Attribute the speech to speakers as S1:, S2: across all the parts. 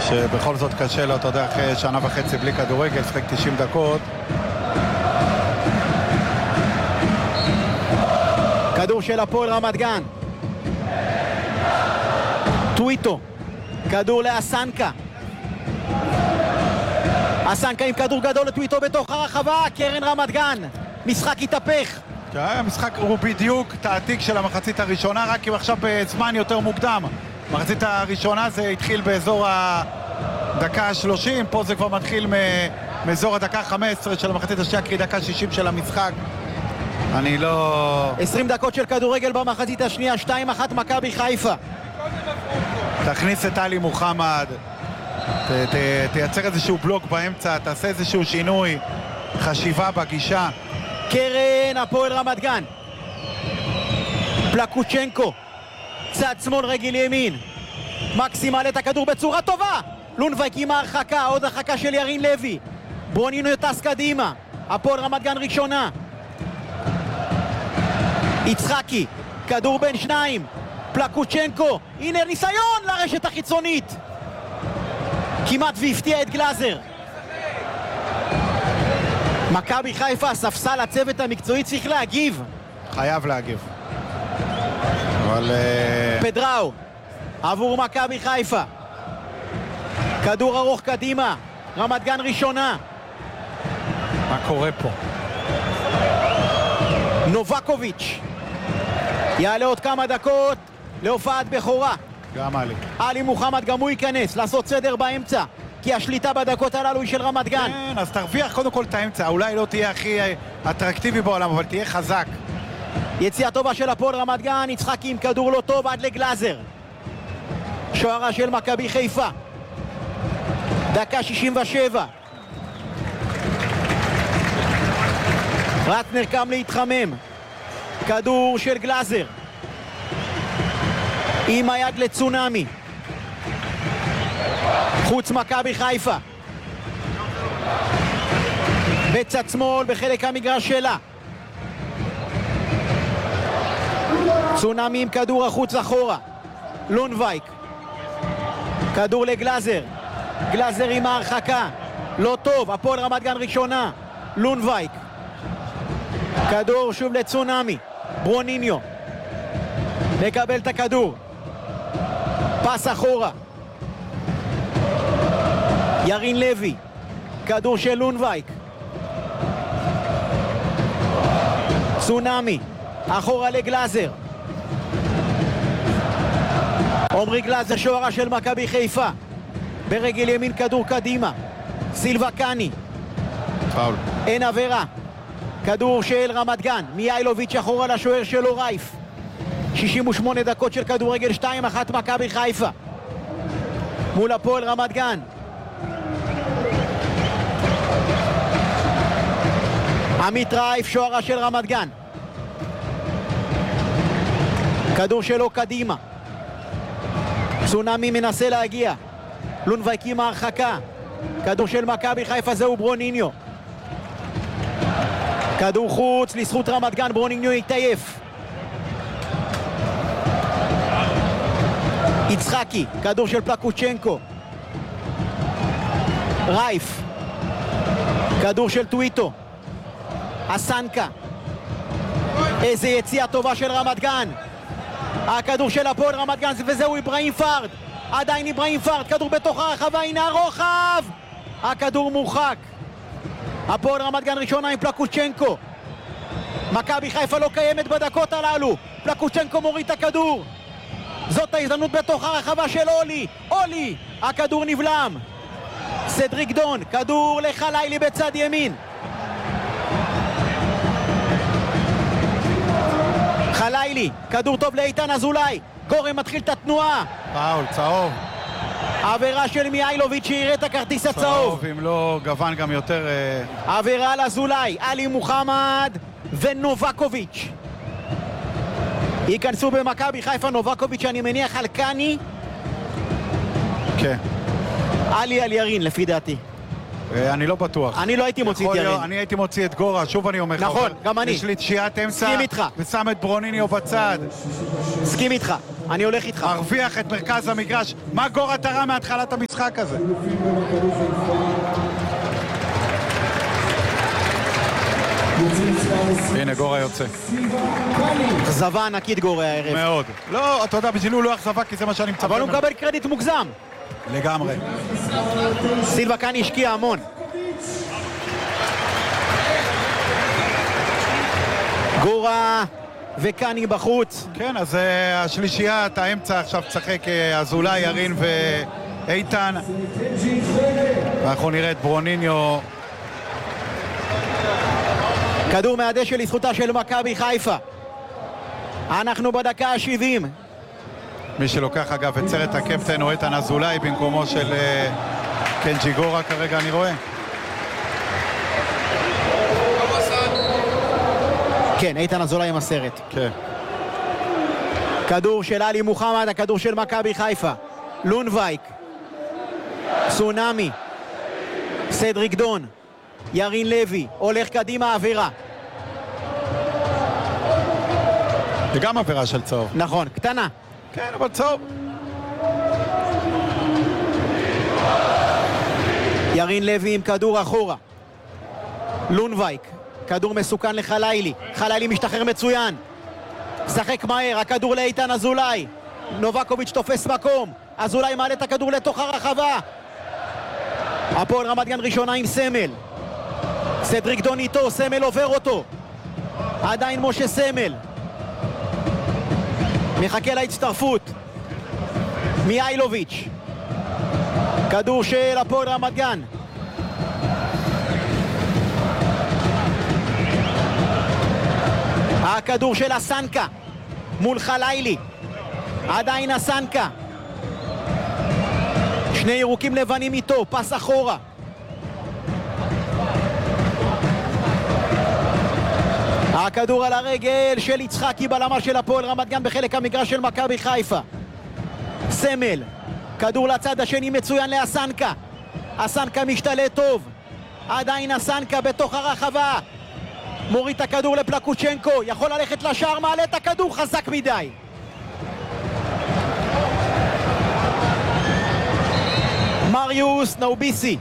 S1: שבכל זאת קשה לו, אתה יודע, אחרי שנה וחצי בלי כדורגל, שחק 90 דקות.
S2: כדור של הפועל רמת גן. טוויטו, כדור לאסנקה. אסנקה עם כדור גדול לטוויטו בתוך הרחבה, קרן רמת גן. משחק התהפך.
S1: המשחק הוא בדיוק תעתיק של המחצית הראשונה, רק אם עכשיו בזמן יותר מוקדם. המחצית הראשונה זה התחיל באזור הדקה ה-30, פה זה כבר מתחיל מאזור הדקה ה-15 של המחצית השנייה, קרי דקה 60 של המשחק. אני לא...
S2: 20 דקות של כדורגל במחצית השנייה, 2-1 מכבי חיפה.
S1: תכניס את אלי מוחמד, תייצר איזשהו בלוק באמצע, תעשה איזשהו שינוי, חשיבה בגישה.
S2: קרן הפועל רמת גן. פלקוצ'נקו, צד שמאל רגל ימין. מקסים מעלה את הכדור בצורה טובה. לונבייק עם ההרחקה, עוד הרחקה של ירין לוי. ברונינו יטס קדימה. הפועל רמת גן ראשונה. יצחקי, כדור בין שניים. פלקוצ'נקו, הנה ניסיון לרשת החיצונית. כמעט והפתיע את גלאזר. מכבי חיפה, ספסל הצוות המקצועי צריך להגיב.
S1: חייב להגיב. אבל...
S2: פדראו, עבור מכבי חיפה. כדור ארוך קדימה. רמת גן ראשונה.
S1: מה קורה פה?
S2: נובקוביץ' יעלה עוד כמה דקות להופעת בכורה.
S1: גם
S2: אלי מוחמד גם הוא ייכנס לעשות סדר באמצע, כי השליטה בדקות הללו היא של רמת גן.
S1: כן, אז תרוויח קודם כל את האמצע. אולי לא תהיה הכי אטרקטיבי בעולם, אבל תהיה חזק.
S2: יציאה טובה של הפועל רמת גן. יצחקי עם כדור לא טוב עד לגלאזר. שוערה של מכבי חיפה. דקה 67. רטנר קם להתחמם. כדור של גלאזר עם היד לצונאמי. חוץ מכבי חיפה. בצד שמאל בחלק המגרש שלה. צונאמי עם כדור החוץ אחורה. לונבייק. כדור לגלאזר. גלאזר עם ההרחקה. לא טוב. הפועל רמת גן ראשונה. לונבייק. כדור שוב לצונאמי. ברוניניו מקבל את הכדור. פס אחורה. ירין לוי. כדור של לונבייק. צונאמי אחורה לגלאזר. עומרי גלאזר, שוערה של מכבי חיפה. ברגל ימין כדור קדימה. סילבה קאני.
S1: פאול.
S2: אין עבירה. כדור של רמת גן. מיילוביץ' אחורה לשוער שלו רייף. 68 דקות של כדורגל, 2-1 מכבי חיפה מול הפועל רמת גן. עמית רייף, שוערה של רמת גן. כדור שלו קדימה. צונאמי מנסה להגיע. לונבייק עם ההרחקה. כדור של מכבי חיפה, זהו ברוניניו. כדור חוץ לזכות רמת גן. ברוניניו התעייף. יצחקי, כדור של פלקוצ'נקו. רייף. כדור של טוויטו. אסנקה. איזה יציאה טובה של רמת גן. הכדור של הפועל רמת גן, וזהו אברהים פרד. עדיין אברהים פרד, כדור בתוך הרחבה, הנה הרוחב. הכדור מורחק. הפועל רמת גן ראשונה עם פלקוצ'נקו. מכבי חיפה לא קיימת בדקות הללו. פלקוצ'נקו מוריד את הכדור. זאת ההזדמנות בתוך הרחבה של אולי. אולי, הכדור נבלם. סדריק דון, כדור לחלילי בצד ימין. חלילי, כדור טוב לאיתן אזולאי. גורם מתחיל את התנועה.
S1: פאול, צהוב.
S2: עבירה של מיילוביץ' שיראה את הכרטיס הצהוב.
S1: צהוב, אם לא גוון גם יותר...
S2: עבירה על אזולאי, אלי מוחמד ונובקוביץ'. ייכנסו במכבי חיפה. נובקוביץ' אני מניח על קאני.
S1: כן.
S2: עלי על ירין לפי דעתי.
S1: אני לא בטוח.
S2: אני לא הייתי מוציא את ירין.
S1: אני הייתי מוציא את גורה, שוב אני אומר לך.
S2: נכון, גם אני.
S1: יש לי תשיעת אמצע.
S2: מסכים איתך.
S1: ושם את ברוניניו בצד.
S2: מסכים איתך, אני הולך איתך.
S1: מרוויח את מרכז המגרש. מה גורה תרם מהתחלת המשחק הזה? הנה גורה יוצא.
S2: אכזבה ענקית גורה הערב.
S1: מאוד. לא, אתה יודע, בשבילו לא אכזבה כי זה מה שאני מצפה.
S2: אבל הוא מקבל קרדיט מוגזם.
S1: לגמרי.
S2: סילבה קאני השקיע המון. גורה וקאני בחוץ.
S1: כן, אז השלישיית האמצע עכשיו תשחק אזולאי, ירין ואיתן. ואנחנו נראה את ברוניניו.
S2: כדור מהדשא לזכותה של מכבי חיפה. אנחנו בדקה ה-70.
S1: מי שלוקח אגב את סרט הקפטן הוא איתן אזולאי במקומו של קנג'י גורה כרגע אני רואה.
S2: כן, איתן אזולאי עם הסרט.
S1: כן.
S2: כדור של עלי מוחמד, הכדור של מכבי חיפה. לונבייק. צונאמי. סדריק דון. ירין לוי. הולך קדימה, עבירה.
S1: זה גם עבירה של צהוב.
S2: נכון, קטנה.
S1: כן, אבל צהוב.
S2: ירין לוי עם כדור אחורה. לונבייק. כדור מסוכן לחלילי. חלילי משתחרר מצוין. שחק מהר, הכדור לאיתן אזולאי. נובקוביץ' תופס מקום. אזולאי מעלה את הכדור לתוך הרחבה. הפועל רמת גן ראשונה עם סמל. סדריק דון איתו, סמל עובר אותו. עדיין משה סמל. מחכה להצטרפות. מיילוביץ'. כדור של הפועל רמת גן. הכדור של הסנקה מול חלילי. עדיין הסנקה. שני ירוקים לבנים איתו, פס אחורה. הכדור על הרגל של יצחקי בלמה של הפועל רמת גן בחלק המגרש של מכבי חיפה. סמל. כדור לצד השני מצוין לאסנקה. אסנקה משתלט טוב. עדיין אסנקה בתוך הרחבה. מוריד את הכדור לפלקוצ'נקו. יכול ללכת לשער, מעלה את הכדור חזק מדי. מריוס נאוביסי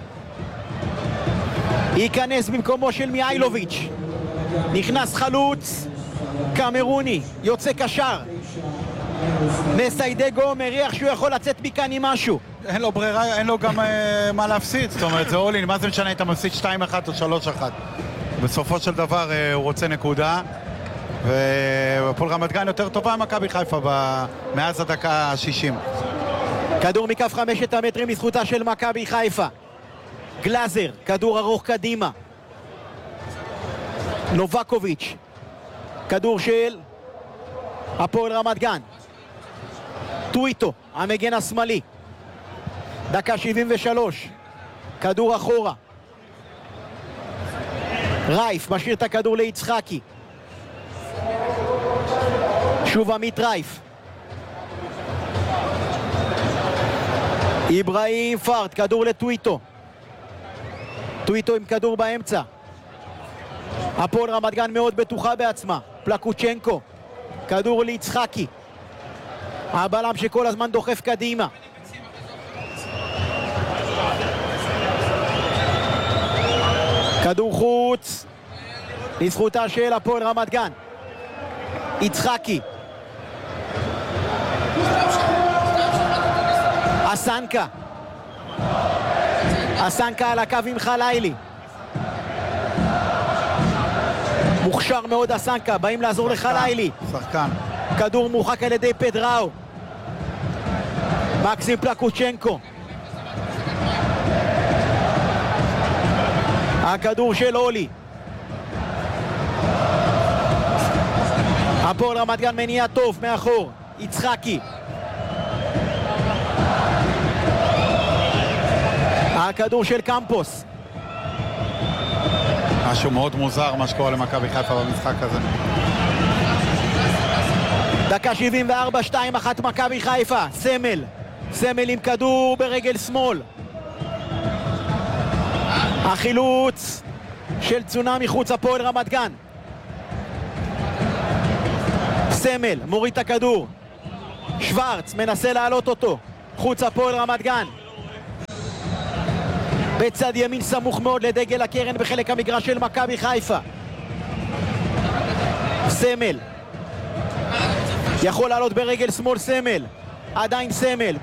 S2: ייכנס במקומו של מיילוביץ'. נכנס חלוץ קמרוני, יוצא קשר. מסיידגו מריח שהוא יכול לצאת מכאן עם משהו.
S1: אין לו ברירה, אין לו גם מה להפסיד. זאת אומרת, זה אולין, מה זה משנה אם אתה מפסיד 2-1 או 3-1. בסופו של דבר הוא רוצה נקודה. והפועל רמת גן יותר טובה מכבי חיפה מאז הדקה ה-60.
S2: כדור מכף 5 המטרים לזכותה של מכבי חיפה. גלאזר, כדור ארוך קדימה. נובקוביץ'. כדור של הפועל רמת גן. טוויטו, המגן השמאלי. דקה 73. כדור אחורה. רייף משאיר את הכדור ליצחקי. שוב עמית רייף. איברהים פארט, כדור לטוויטו. טוויטו עם כדור באמצע. הפועל רמת גן מאוד בטוחה בעצמה. פלקוצ'נקו. כדור ליצחקי. הבלם שכל הזמן דוחף קדימה. כדור חוץ לזכותה של הפועל רמת גן. יצחקי. אסנקה. אסנקה על הקו עם חלילי. מוכשר מאוד אסנקה, באים לעזור לחלילי.
S1: שחקן.
S2: כדור מורחק על ידי פדראו. מקסים פלקוצ'נקו. הכדור של אולי. הפועל רמת גן מניע טוב מאחור. יצחקי. הכדור של קמפוס.
S1: משהו מאוד מוזר מה שקורה למכבי חיפה במשחק הזה.
S2: דקה 74, 2-1 מכבי חיפה. סמל. סמל עם כדור ברגל שמאל. החילוץ של צונאמי חוץ הפועל רמת גן. סמל מוריד את הכדור, שוורץ מנסה לעלות אותו, חוץ הפועל רמת גן. בצד ימין סמוך מאוד לדגל הקרן בחלק המגרש של מכבי חיפה. סמל יכול לעלות ברגל שמאל, סמל עדיין סמל,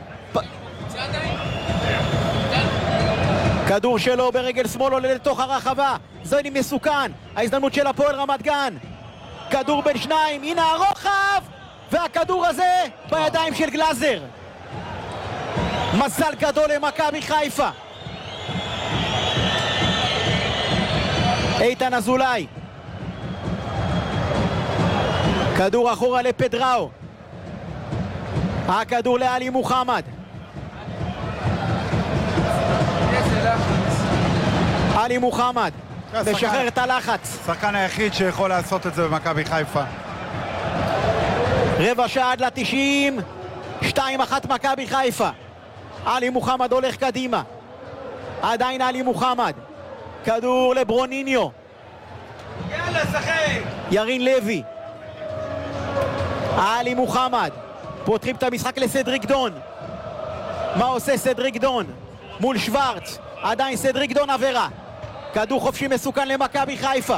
S2: כדור שלו ברגל שמאל עולה לתוך הרחבה, זוהי מסוכן, ההזדמנות של הפועל רמת גן, כדור בין שניים, הנה הרוחב, והכדור הזה בידיים של גלאזר. מזל גדול למכבי חיפה. איתן אזולאי, כדור אחורה לפדראו, הכדור לעלי מוחמד, עלי מוחמד משחרר את הלחץ.
S1: השחקן היחיד שיכול לעשות את זה במכבי חיפה.
S2: רבע שעה עד ל-90, 2-1 מכבי חיפה. עלי מוחמד הולך קדימה, עדיין עלי מוחמד, כדור לברוניניו,
S3: יאללה שחק,
S2: ירין לוי, עלי מוחמד, פותחים את המשחק לסדריק דון. מה עושה סדריק דון מול שוורץ? עדיין סדריק דון, עבירה, כדור חופשי מסוכן למכבי חיפה.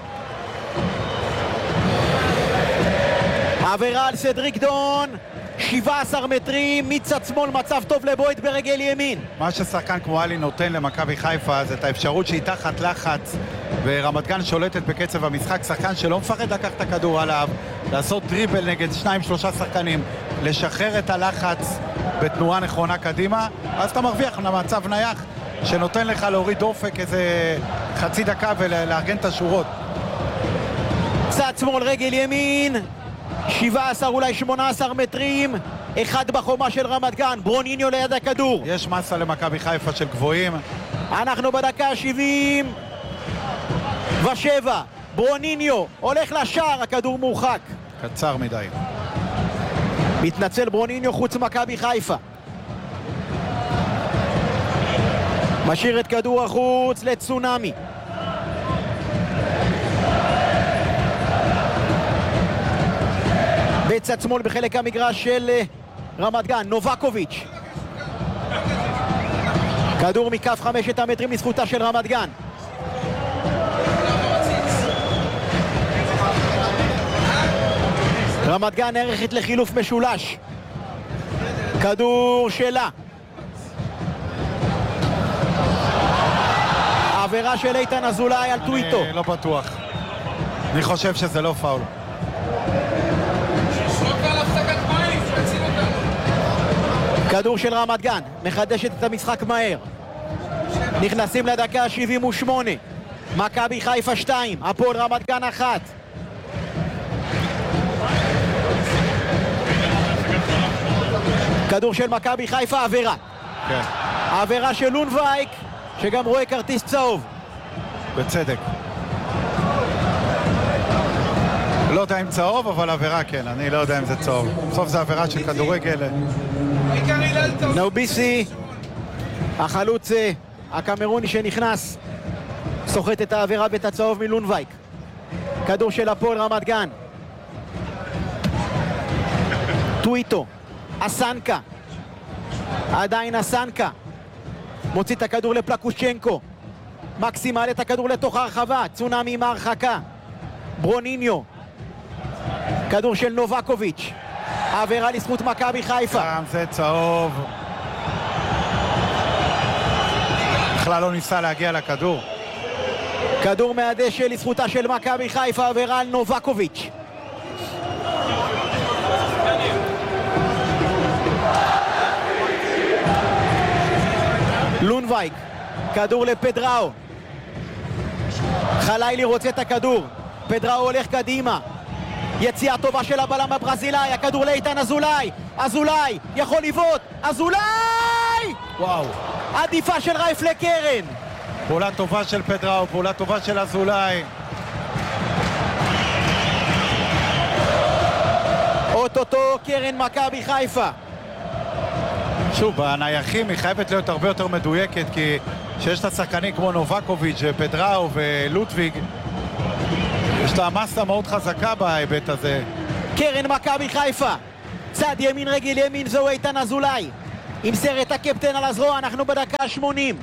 S2: עבירה על סדריק דון, 17 מטרים מצד שמאל, מצב טוב לבועט ברגל ימין.
S1: מה ששחקן כמו עלי נותן למכבי חיפה זה את האפשרות שהיא תחת לחץ ורמת גן שולטת בקצב המשחק, שחקן שלא מפחד לקחת את הכדור עליו, לעשות דריבל נגד 2-3 שחקנים, לשחרר את הלחץ בתנועה נכונה קדימה, אז אתה מרוויח למצב נייח שנותן לך להוריד דופק איזה חצי דקה ולארגן את השורות.
S2: צד שמאל רגל ימין, 17 אולי 18 מטרים, אחד בחומה של רמת גן, ברוניניו ליד הכדור.
S1: יש מסה למכבי חיפה של גבוהים.
S2: אנחנו בדקה ה-77, ברוניניו הולך לשער, הכדור מורחק.
S1: קצר מדי.
S2: מתנצל ברוניניו חוץ מכבי חיפה. משאיר את כדור החוץ לצונאמי. בצד שמאל בחלק המגרש של רמת גן, נובקוביץ', כדור מכף 5 המטרים לזכותה של רמת גן. רמת גן נערכת לחילוף משולש, כדור שלה, עבירה של איתן אזולאי על טוויטו.
S1: אני לא בטוח, אני חושב שזה לא פאול.
S2: כדור של רמת גן, מחדשת את המשחק מהר. נכנסים לדקה ה-78, מכבי חיפה 2, הפועל רמת גן 1. כדור של מכבי חיפה, עבירה.
S1: כן.
S2: עבירה של לונבייק, שגם רואה כרטיס צהוב.
S1: בצדק. לא יודע אם צהוב, אבל עבירה כן, אני לא יודע אם זה צהוב. בסוף זה עבירה של כדורגל.
S2: נאוביסי, החלוץ הקמרוני שנכנס, סוחט את העבירה ואת הצהוב מלונבייק. כדור של הפועל רמת גן. טוויטו, אסנקה, עדיין אסנקה, מוציא את הכדור לפלקושצ'נקו, מקסי מעלה את הכדור לתוך הרחבה, צונאמי עם ההרחקה, ברוניניו, כדור של נובקוביץ', עבירה לזכות מכבי חיפה.
S1: גם זה צהוב. בכלל לא ניסה להגיע לכדור.
S2: כדור מהדשא לזכותה של מכבי חיפה, עבירה על נובקוביץ'. לונבייק, כדור לפדראו, חלילי רוצה את הכדור, פדראו הולך קדימה, יציאה טובה של הבלם הברזילאי, הכדור לאיתן אזולאי, אזולאי יכול לבעוט, אזולאי!
S1: וואו.
S2: עדיפה של רייף לקרן.
S1: פעולה טובה של פדראו, פעולה טובה של אזולאי.
S2: אוטוטו קרן מכבי חיפה.
S1: שוב, בנייחים היא חייבת להיות הרבה יותר מדויקת, כי שיש לה שחקנים כמו נובקוביץ' ופדראו ולוטוויג, יש לה מסה מאוד חזקה בהיבט הזה.
S2: קרן מכבי חיפה, צד ימין רגל ימין, זהו איתן אזולאי עם סרט הקפטן על הזרוע. אנחנו בדקה 80.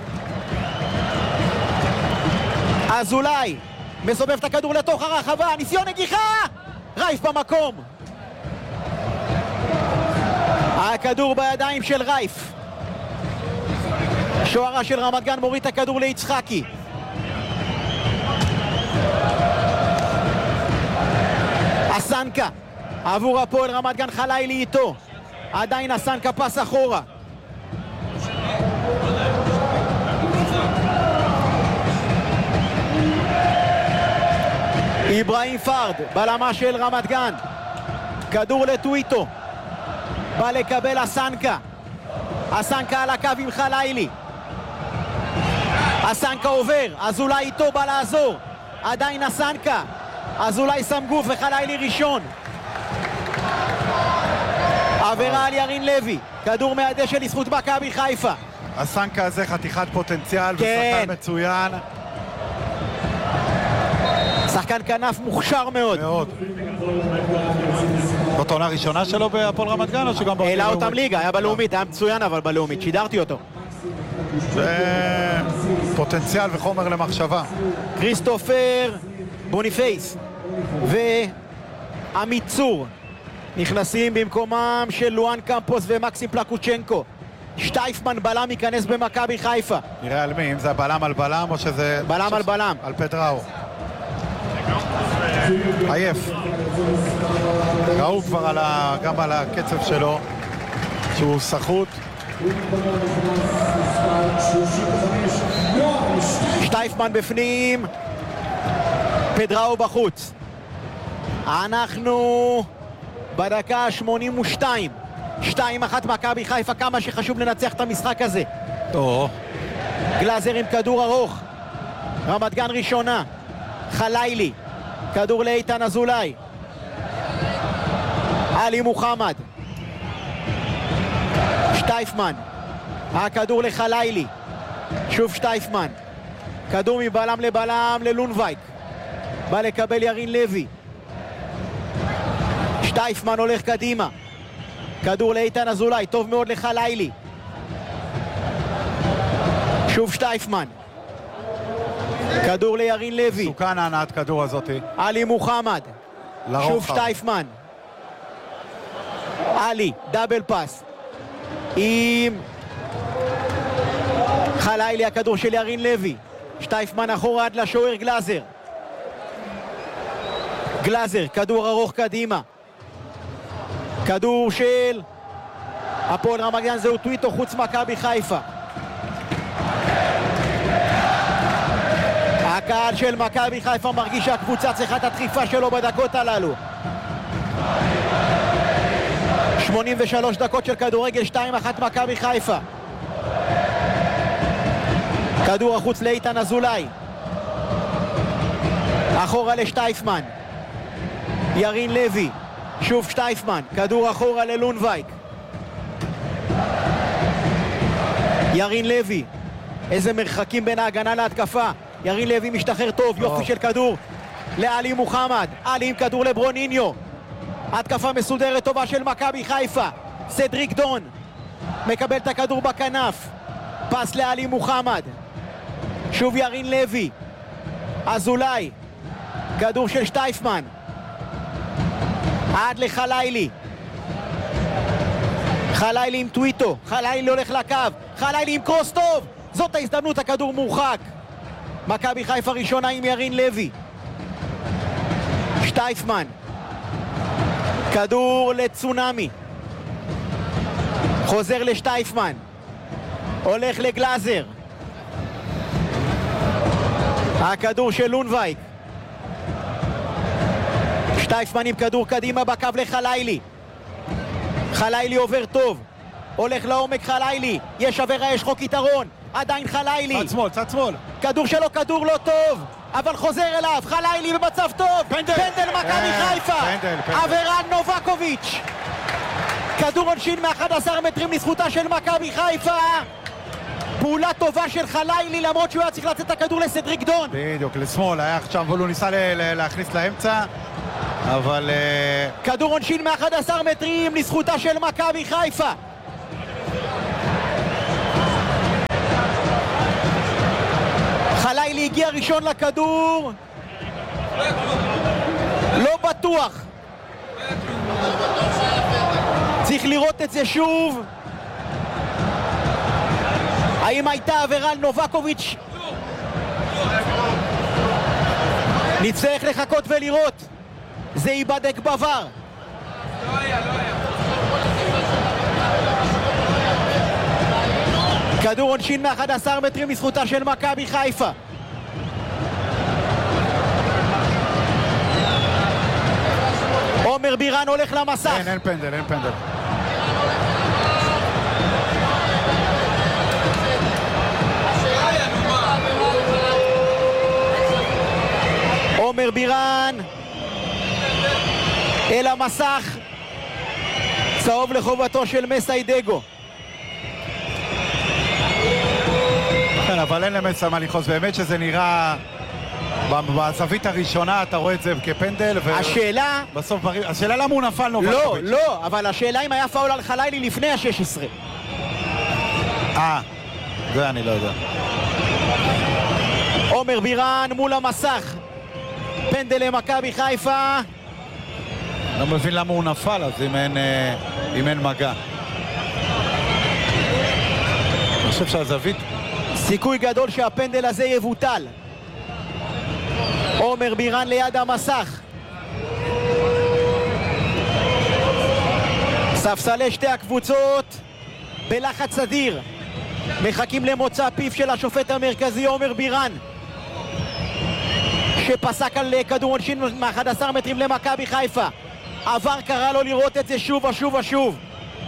S2: אזולאי מסובב את הכדור לתוך הרחבה, ניסיון נגיחה, רייף במקום. הכדור בידיים של רייף. שוערה של רמת גן מוריד את הכדור ליצחקי. אסנקה עבור הפועל רמת גן, חלילי איתו, עדיין אסנקה פס אחורה. איברהים פרד, בלמה של רמת גן, כדור לטוויטו, בא לקבל אסנקה. אסנקה על הקו עם חלילי, אסנקה עובר, אזולאי איתו, בא לעזור, עדיין אסנקה, אזולאי שם גוף וחלילי ראשון. עבירה על ירין לוי, כדור מהדשא לזכות מכבי חיפה.
S1: אסנקה הזה חתיכת פוטנציאל, ושחקן מצוין.
S2: שחקן כנף מוכשר מאוד.
S1: מאוד. זאת העונה הראשונה שלו בהפועל רמת גן או שגם
S2: העלה אותם ליגה, היה בלאומית, היה מצוין אבל בלאומית, שידרתי אותו.
S1: פוטנציאל וחומר למחשבה.
S2: כריסטופר בוניפייס ועמית צור נכנסים במקומם של לואן קמפוס ומקסים פלקוצ'נקו. שטייפמן בלם ייכנס במכבי חיפה.
S1: נראה על מי, אם זה הבלם על בלם או שזה...
S2: בלם על בלם.
S1: על פדראו. עייף. ראו כבר גם על הקצב שלו שהוא סחוט.
S2: שטייפמן בפנים, פדראו בחוץ. אנחנו בדקה 82, 2-1 מכבי חיפה. כמה שחשוב לנצח את המשחק הזה. גלאזר עם כדור ארוך, רמת גן ראשונה, חלילי, כדור לאיתן אזולאי, עלי מוחמד, שטייפמן, הכדור לחלילי, שוב שטייפמן, כדור מבלם לבלם ללונבייק, בא לקבל ירין לוי, שטייפמן הולך קדימה, כדור לאיתן אזולאי, טוב מאוד לחלילי, שוב שטייפמן, כדור לירין לוי,
S1: סוכן הענת כדור הזאתי.
S2: עלי מוחמד,
S1: לרוחב.
S2: שוב שטייפמן, עלי, דאבל פס עם חלילי, הכדור של ירין לוי, שטייפמן אחורה עד לשוער גלאזר, גלאזר, כדור ארוך קדימה, כדור של הפועל רמת גן, זהו טוויטו חוץ מכבי חיפה. הקהל של מכבי חיפה מרגיש שהקבוצה צריכה את הדחיפה שלו בדקות הללו. 83 דקות של כדורגל, 2-1 מכבי חיפה. כדור החוץ לאיתן אזולאי, אחורה לשטייפמן, ירין לוי, שוב שטייפמן, כדור אחורה ללונבייק, ירין לוי, איזה מרחקים בין ההגנה להתקפה. ירין לוי משתחרר טוב, יופי של כדור לעלי מוחמד, עלי עם כדור לברוניניו, התקפה מסודרת טובה של מכבי חיפה. סדריק דון מקבל את הכדור בכנף, פס לעלי מוחמד, שוב ירין לוי, אזולאי, כדור של שטייפמן עד לחלילי, חלילי עם טוויטו, חלילי הולך לקו, חלילי עם קרוס טוב, זאת ההזדמנות, הכדור מורחק. מכבי חיפה ראשונה עם ירין לוי, שטייפמן, כדור לצונמי, חוזר לשטייפמן, הולך לגלאזר, הכדור של לונבייק, שטייפמן עם כדור קדימה בקו לחלילי, חלילי עובר טוב, הולך לעומק חלילי, יש עבירה, יש חוק יתרון, עדיין חלילי,
S1: צד שמאל,
S2: כדור שלו, כדור לא טוב, אבל חוזר אליו, חלילי במצב טוב, פנדל מכבי חיפה, עבירה נובקוביץ', כדור עונשין מ-11 מטרים לזכותה של מכבי חיפה. פעולה טובה של חלילי למרות שהוא היה צריך לצאת את הכדור לסדריק דון.
S1: בדיוק, לשמאל, היה עכשיו, אבל הוא ניסה להכניס לאמצע, אבל...
S2: כדור עונשין מ-11 מטרים לזכותה של מכבי חיפה. חלילי הגיע ראשון לכדור, לא בטוח, צריך לראות את זה שוב. האם הייתה עבירה על נובקוביץ'? נצטרך לחכות ולראות, זה ייבדק בעבר. כדור עונשין מ-11 מטרים לזכותה של מכבי חיפה. עומר בירן הולך למסך.
S1: אין פנדל, אין פנדל.
S2: עומר בירן אל המסך, צהוב לחובתו של מסיידגו.
S1: כן, אבל אין למסע מה לכעוס, באמת שזה נראה בזווית הראשונה, אתה רואה את זה כפנדל,
S2: השאלה...
S1: בסוף, השאלה למה הוא נפל נובקוביץ'.
S2: לא, לא, אבל השאלה אם היה פאול על חלילי לפני ה-16.
S1: זה אני לא יודע.
S2: עומר בירן מול המסך, פנדל למכבי חיפה.
S1: לא מבין למה הוא נפל, אז אם אין מגע. אני חושב שהזווית...
S2: סיכוי גדול שהפנדל הזה יבוטל. עומר בירן ליד המסך. ספסלי שתי הקבוצות בלחץ אדיר, מחכים למוצא פיו של השופט המרכזי עומר בירן, שפסק על כדור עונשין מ-11 מטרים למכבי חיפה. עבר קרא לו לראות את זה שוב ושוב ושוב.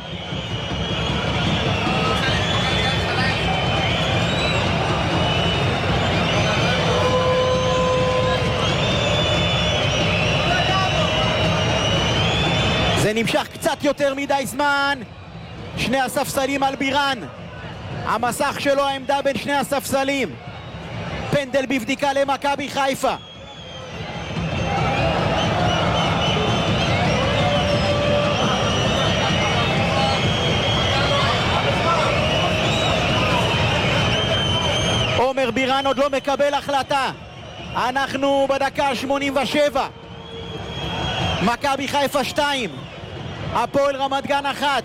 S2: זה נמשך קצת יותר מדי זמן. שני הספסלים על בירן, המסך שלו, העמדה בין שני הספסלים. פנדל בבדיקה למכבי חיפה. עומר בירן עוד לא מקבל החלטה. אנחנו בדקה 87. מכבי חיפה 2, הפועל רמת גן 1.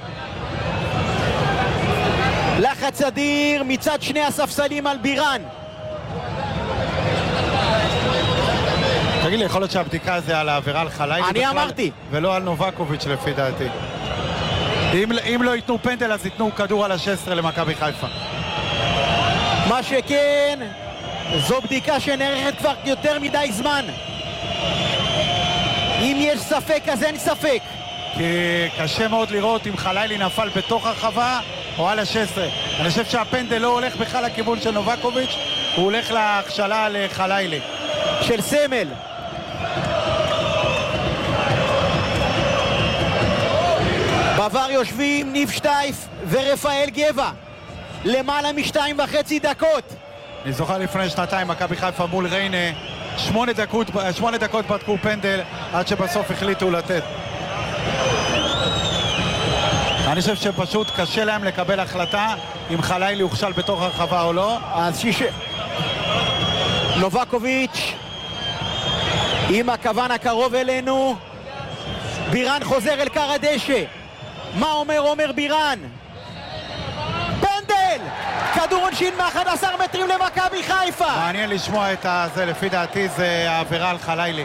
S2: לחץ אדיר מצד שני הספסלים על בירן.
S1: תגיד לי, יכול להיות שהבדיקה זה על העבירה על חלילי בכלל?
S2: אני אמרתי.
S1: ולא על נובקוביץ' לפי דעתי. אם לא ייתנו פנדל אז ייתנו כדור על ה-16 למכבי חיפה.
S2: מה שכן, זו בדיקה שנערכת כבר יותר מדי זמן. אם יש ספק אז אין ספק.
S1: כי קשה מאוד לראות אם חלילי נפל בתוך הרחבה או על ה-16. אני חושב שהפנדל לא הולך בכלל לכיוון של נובקוביץ', הוא הולך להכשלה לחלילי.
S2: של סמל. בעבר יושבים ניב שטייף ורפאל גבע למעלה מ2.5 דקות.
S1: אני זוכר לפני שנתיים מכבי חיפה מול ריינה, 8 דקות בדקו פנדל עד שבסוף החליטו לתת. אני חושב שפשוט קשה להם לקבל החלטה אם חלילי הוכשל בתוך הרחבה או לא.
S2: אז נובקוביץ' עם הכוון הקרוב אלינו. בירן חוזר אל קר הדשא. מה אומר עומר בירן? פנדל! כדור עונשין מ-11 מטרים למכבי חיפה.
S1: מעניין לשמוע את זה, לפי דעתי זה העבירה על חלילי.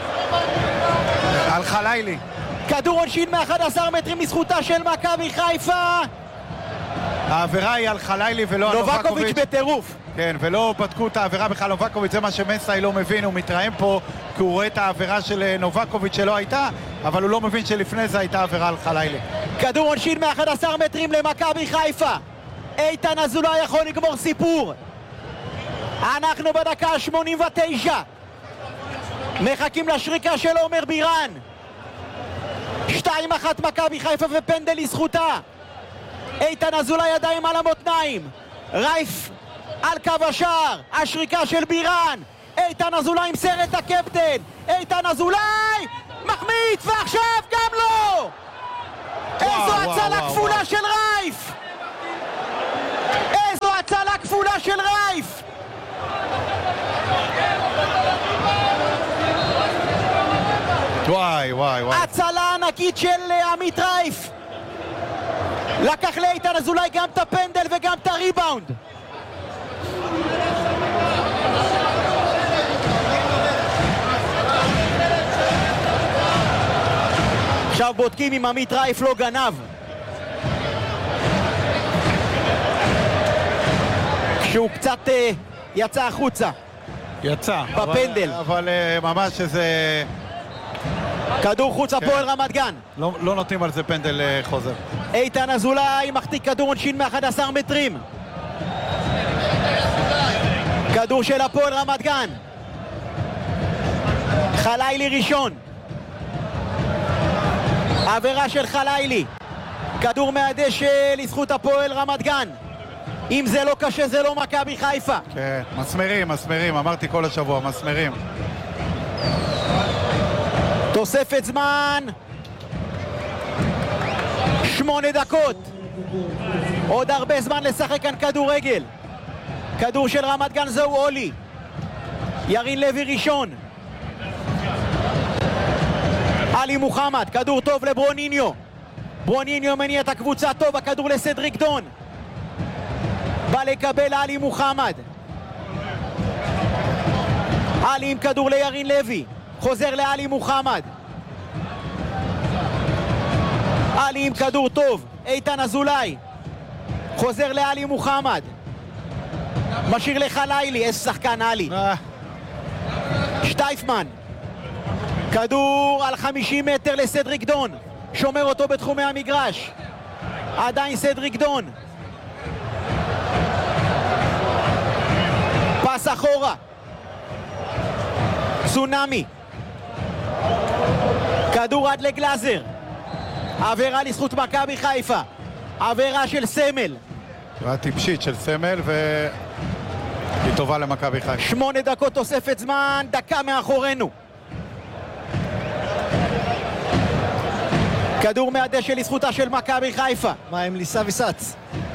S1: על חלילי.
S2: כדור עונשין מ-11 מטרים לזכותה של מכבי חיפה.
S1: העבירה היא על חלילי ולא על נובקוביץ'.
S2: נובקוביץ' בטירוף.
S1: כן, ולא בדקו את העבירה בכלל נובקוביץ', זה מה שמסאי לא מבין, הוא מתרעם פה כי הוא רואה את העבירה של נובקוביץ' שלא הייתה, אבל הוא לא מבין שלפני זה הייתה עבירה על חלילי.
S2: כדור עונשין מ-11 מטרים למכבי חיפה. איתן אזולאי יכול לגמור סיפור. אנחנו בדקה 89. מחכים לשריקה של עומר בירן. 2-1 מכבי חיפה ופנדל לזכותה. איתן אזולאי ידיים על המותניים, רייף על קו השער, השריקה של בירן, איתן אזולאי מסר את הקפטן, איתן אזולאי מחמיץ ועכשיו גם לא. איזו הצלה כפולה של רייף, איזו הצלה כפולה של רייף.
S1: וואי וואי וואי.
S2: הצלה ענקית של עמית רייף. לקח לאיתן אזולאי גם את הפנדל וגם את הריבאונד. עכשיו בודקים אם עמית רייף לא גנב. כשהוא קצת יצא החוצה.
S1: יצא.
S2: בפנדל.
S1: אבל ממש איזה...
S2: כדור חוץ הפועל רמת גן.
S1: לא נותנים על זה פנדל חוזר.
S2: איתן אזולאי מחטיא כדור עונשין מ-11 מטרים. כדור של הפועל רמת גן. חלילי ראשון. עבירה של חלילי. כדור מהדשא לזכות הפועל רמת גן. אם זה לא קשה זה לא מכבי חיפה.
S1: כן, מסמרים, אמרתי כל השבוע, מסמרים.
S2: תוספת זמן 8 דקות. עוד הרבה זמן לשחק כאן כדורגל. כדור של רמת גן זהו אולי. ירין לוי ראשון. עלי מוחמד, כדור טוב לברוניניו. ברוניניו מניע את הקבוצה טוב, הכדור לסדריק דון. בא לקבל עלי מוחמד. עלי עם כדור לירין לוי. חוזר לעלי מוחמד. עלי עם כדור טוב. איתן אזולאי. חוזר לעלי מוחמד. משאיר לחלילי. איזה שחקן עלי. שטייפמן. כדור על 50 מטר לסדריק דון. שומר אותו בתחומי המגרש. עדיין סדריק דון. פס אחורה. צונאמי. כדור עד לגלאזר. עבירה לזכות מכבי חיפה. עבירה של סמל.
S1: עבירה טיפשית של סמל והיא טובה למכבי חיפה.
S2: 8 דקות תוספת זמן, דקה מאחורינו. כדור מהדשא לזכותה של מכבי חיפה.
S4: מה עם ליסה וסץ?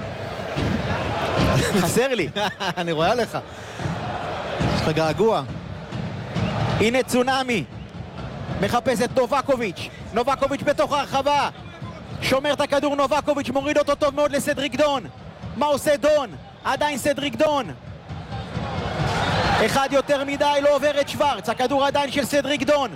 S2: חסר לי.
S4: אני רואה עליך. יש לך געגוע.
S2: הנה צונאמי. מחפש את נובקוביץ'. נובקוביץ' בתוך הרחבה. שומר את הכדור נובקוביץ', מוריד אותו טוב מאוד לסדריק דון. מה עושה דון? עדיין סדריק דון. אחד יותר מדי, לא עובר את שוורץ. הכדור עדיין של סדריק דון.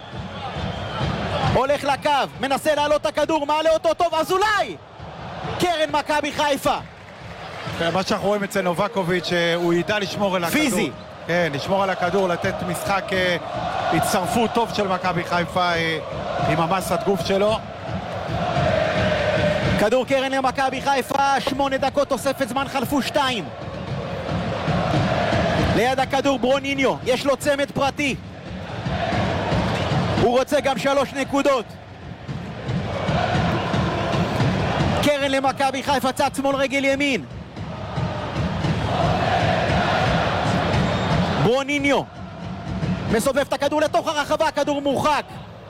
S2: הולך לקו, מנסה לעלות את הכדור, מעלה אותו טוב, אזולאי! קרן מכבי חיפה.
S1: מה שאנחנו רואים אצל נובקוביץ' הוא ידע לשמור על הכדור.
S2: פיזי.
S1: כן, לשמור על הכדור, לתת משחק הצטרפות טוב של מכבי חיפה עם המסת גוף שלו.
S2: כדור קרן למכבי חיפה, 8 דקות תוספת זמן, חלפו 2. ליד הכדור ברוניניו, יש לו צמד פרטי. הוא רוצה גם 3 נקודות. קרן למכבי חיפה, צד שמאל רגל ימין. ברוניניו מסובב את הכדור לתוך הרחבה, כדור מורחק.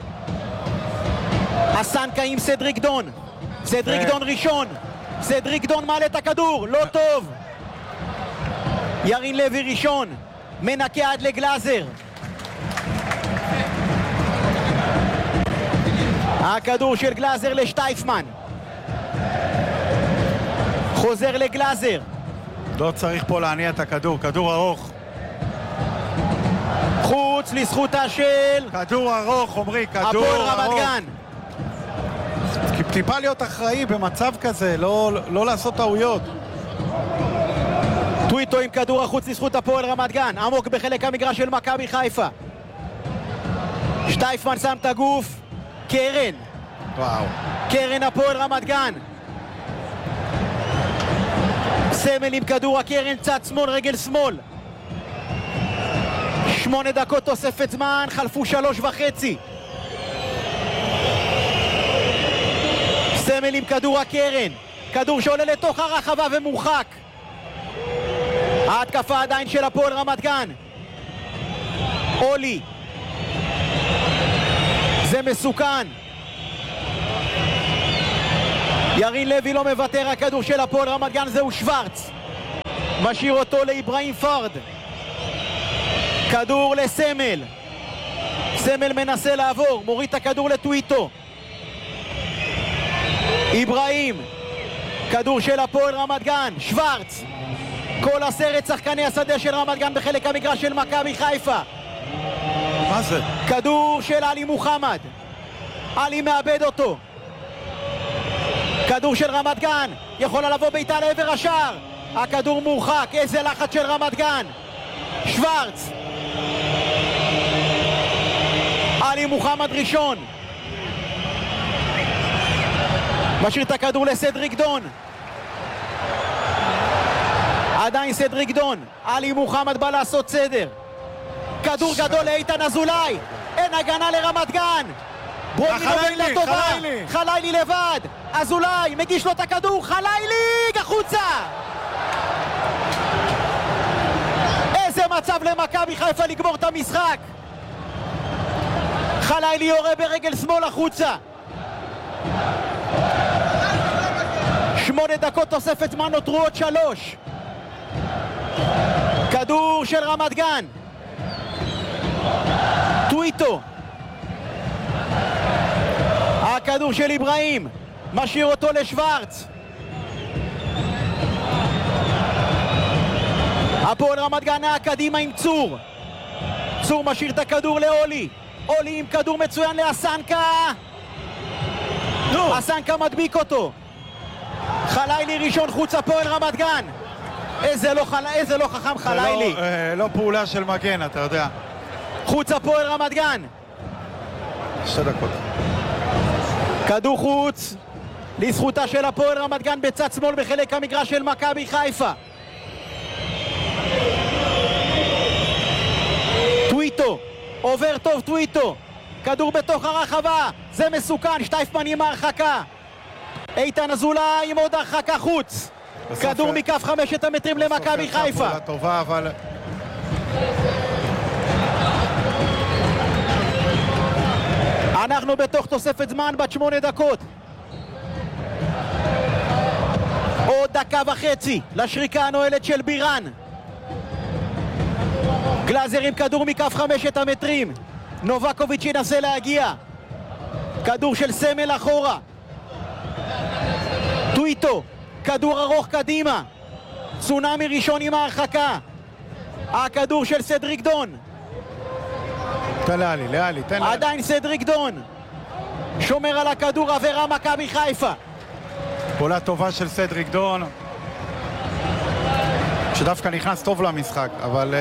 S2: הסנקה עם סדריק דון. סדריק דון ראשון. סדריק דון מעלה את הכדור, לא טוב. ירין לוי ראשון. מנקה עד לגלאזר. הכדור של גלאזר לשטייפמן. חוזר לגלאזר.
S1: לא צריך פה להניע את הכדור, כדור ארוך.
S2: חוץ לזכותה של
S1: כדור ארוך, עומרי, כדור
S2: הפועל
S1: ארוך.
S2: רמת גן.
S1: טיפה להיות אחראי במצב כזה, לא לעשות טעויות.
S2: טוויטו עם כדור החוץ לזכות הפועל רמת גן. עמוק בחלק המגרש של מכבי חיפה. שטייפמן שם את הגוף. קרן.
S1: וואו.
S2: קרן הפועל רמת גן. סמל עם כדור הקרן, צד שמאל, רגל שמאל. 8 דקות תוספת זמן, חלפו 3.5. סמל עם כדור הקרן, כדור שעולה לתוך הרחבה ומורחק. ההתקפה עדיין של הפועל רמת גן. אולי, זה מסוכן. ירין לוי לא מוותר, הכדור של הפועל רמת גן זהו שוורץ, משאיר אותו לאיברהים פרד. כדור לסמל, סמל מנסה לעבור, מוריד את הכדור לטוויטו. איברהים, כדור של הפועל רמת גן, שוורץ. כל 10 שחקני השדה של רמת גן בחלק המגרש של מכבי חיפה.
S1: מה זה?
S2: כדור של עלי מוחמד, עלי מאבד אותו. כדור של רמת גן, יכולה לבוא ביתה לעבר השער, הכדור מורחק. איזה לחץ של רמת גן. שוורץ, עלי מוחמד ראשון, משאיר את הכדור לסדריק דון. עדיין סדריק דון, עלי מוחמד בא לעשות סדר. כדור גדול לאיתן אזולאי, אין הגנה לרמת גן. ברונינו בעילה טובה, חלילי לבד, אזולאי מגיש לו את הכדור, חלילי החוצה. איזה מצב למכבי חיפה לגמור את המשחק. חלילי יורה ברגל שמאל החוצה. 8 דקות תוספת זמן, נותרו עוד 3. כדור של רמת גן, טוויטו. הכדור של איברהים, משאיר אותו לשוורץ. הפועל רמת גן קדימה עם צור. צור משאיר את הכדור לאולי. אולי עם כדור מצוין לאסנקה. אסנקה מדביק אותו. חלילי ראשון חוץ, הפועל רמת גן. איזה לא חכם חלילי.
S1: לא פעולה של מגן, אתה יודע.
S2: חוץ הפועל רמת גן.
S1: 2 דקות.
S2: כדור חוץ לזכותה של הפועל רמת גן בצד שמאל בחלק המגרש של מכבי חיפה. טוויטו, עובר טוב טוויטו, כדור בתוך הרחבה, זה מסוכן, שטייפמן עם ההרחקה. איתן אזולאי עם עוד הרחקה חוץ. כדור מכף 5 המטרים למכבי חיפה.
S1: פעולה טובה, אבל
S2: אנחנו בתוך תוספת זמן בת 8 דקות. עוד 1.5 דקות לשריקה הנועלת של בירן. גלאזר עם כדור מכף 5 המטרים. נובקוביץ' ינסה להגיע. כדור של סמל אחורה. טוויטו, כדור ארוך קדימה. צונאמי ראשון עם ההרחקה. הכדור של סדריק דון.
S1: תן לאלי, תן לאלי.
S2: עדיין סדריק דון שומר על הכדור, עבירה מכבי חיפה.
S1: פעולה טובה של סדריק דון, שדווקא נכנס טוב למשחק, אבל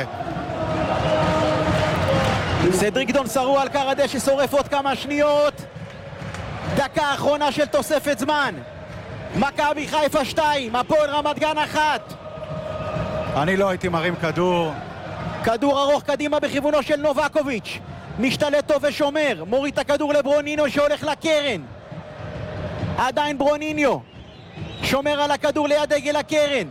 S2: סדריק דון שרוע על קר הדשא, ששורף עוד כמה שניות. דקה אחרונה של תוספת זמן. מכבי חיפה 2, הפועל רמת גן 1.
S1: אני לא הייתי מרים כדור.
S2: כדור ארוך קדימה בכיוונו של נובקוביץ', משתלט טוב ושומר, מוריד את הכדור לברוניניו שהולך לקרן. עדיין ברוניניו שומר על הכדור ליד דגל הקרן.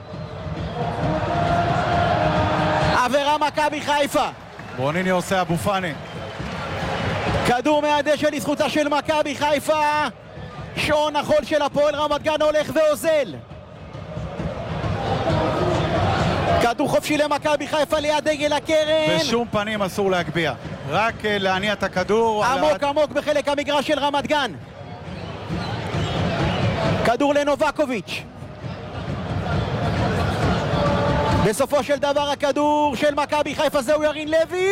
S2: עבירה מכבי חיפה.
S1: ברוניניו עושה אבו פאני.
S2: כדור מהדשא לזכותה של מכבי חיפה. שעון החול של הפועל רמת גן הולך ואוזל. כדור חופשי למכבי חיפה ליד דגל הקרן.
S1: בשום פנים אסור להגביה, רק להניע את הכדור
S2: עמוק עמוק בחלק המגרש של רמת גן. כדור לנובקוביץ'. בסופו של דבר הכדור של מכבי חיפה, זהו ירין לוי.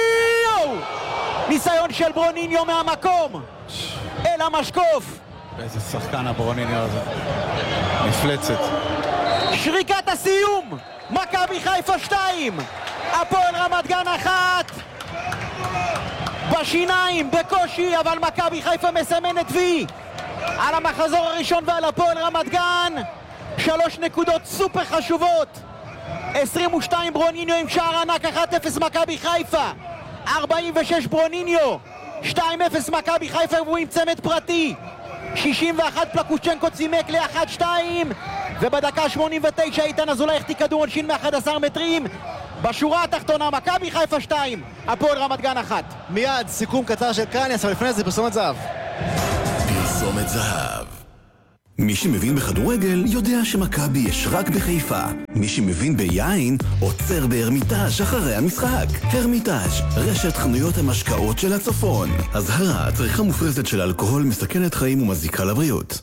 S2: ניסיון של ברוניניו מהמקום אל המשקוף.
S1: איזה שחקן הברוניניו הזה, מפלצת.
S2: שריקת הסיום, מכבי חיפה 2, הפועל רמת גן 1. בשיניים, בקושי, אבל מכבי חיפה מסמנת וי על המחזור הראשון ועל הפועל רמת גן. 3 נקודות סופר חשובות. 22 ברוניניו עם שער ענק, 1-0 מכבי חיפה. 46 ברוניניו, 2-0 מכבי חיפה והוא עם צמד פרטי. 61 פלקושצ'נקו צימק ל-1-2, ובדקה 89 איתן אזולאי החטיא כדור עונשין מ-11 מטרים. בשורה התחתונה מכבי חיפה 2, הפועל רמת גן 1.
S4: מיד סיכום קצר של קניאס, אבל לפני זה פרסומת זהב.
S5: פרסומת זהב. מי שמבין בכדורגל יודע שמכבי יש רק בחיפה. מי שמבין ביין עוצר בהרמיטאז' אחרי המשחק. הרמיטאז', רשת חנויות המשקאות של הצפון. אזהרה, צריכה מופרזת של אלכוהול מסכנת חיים ומזיקה לבריאות.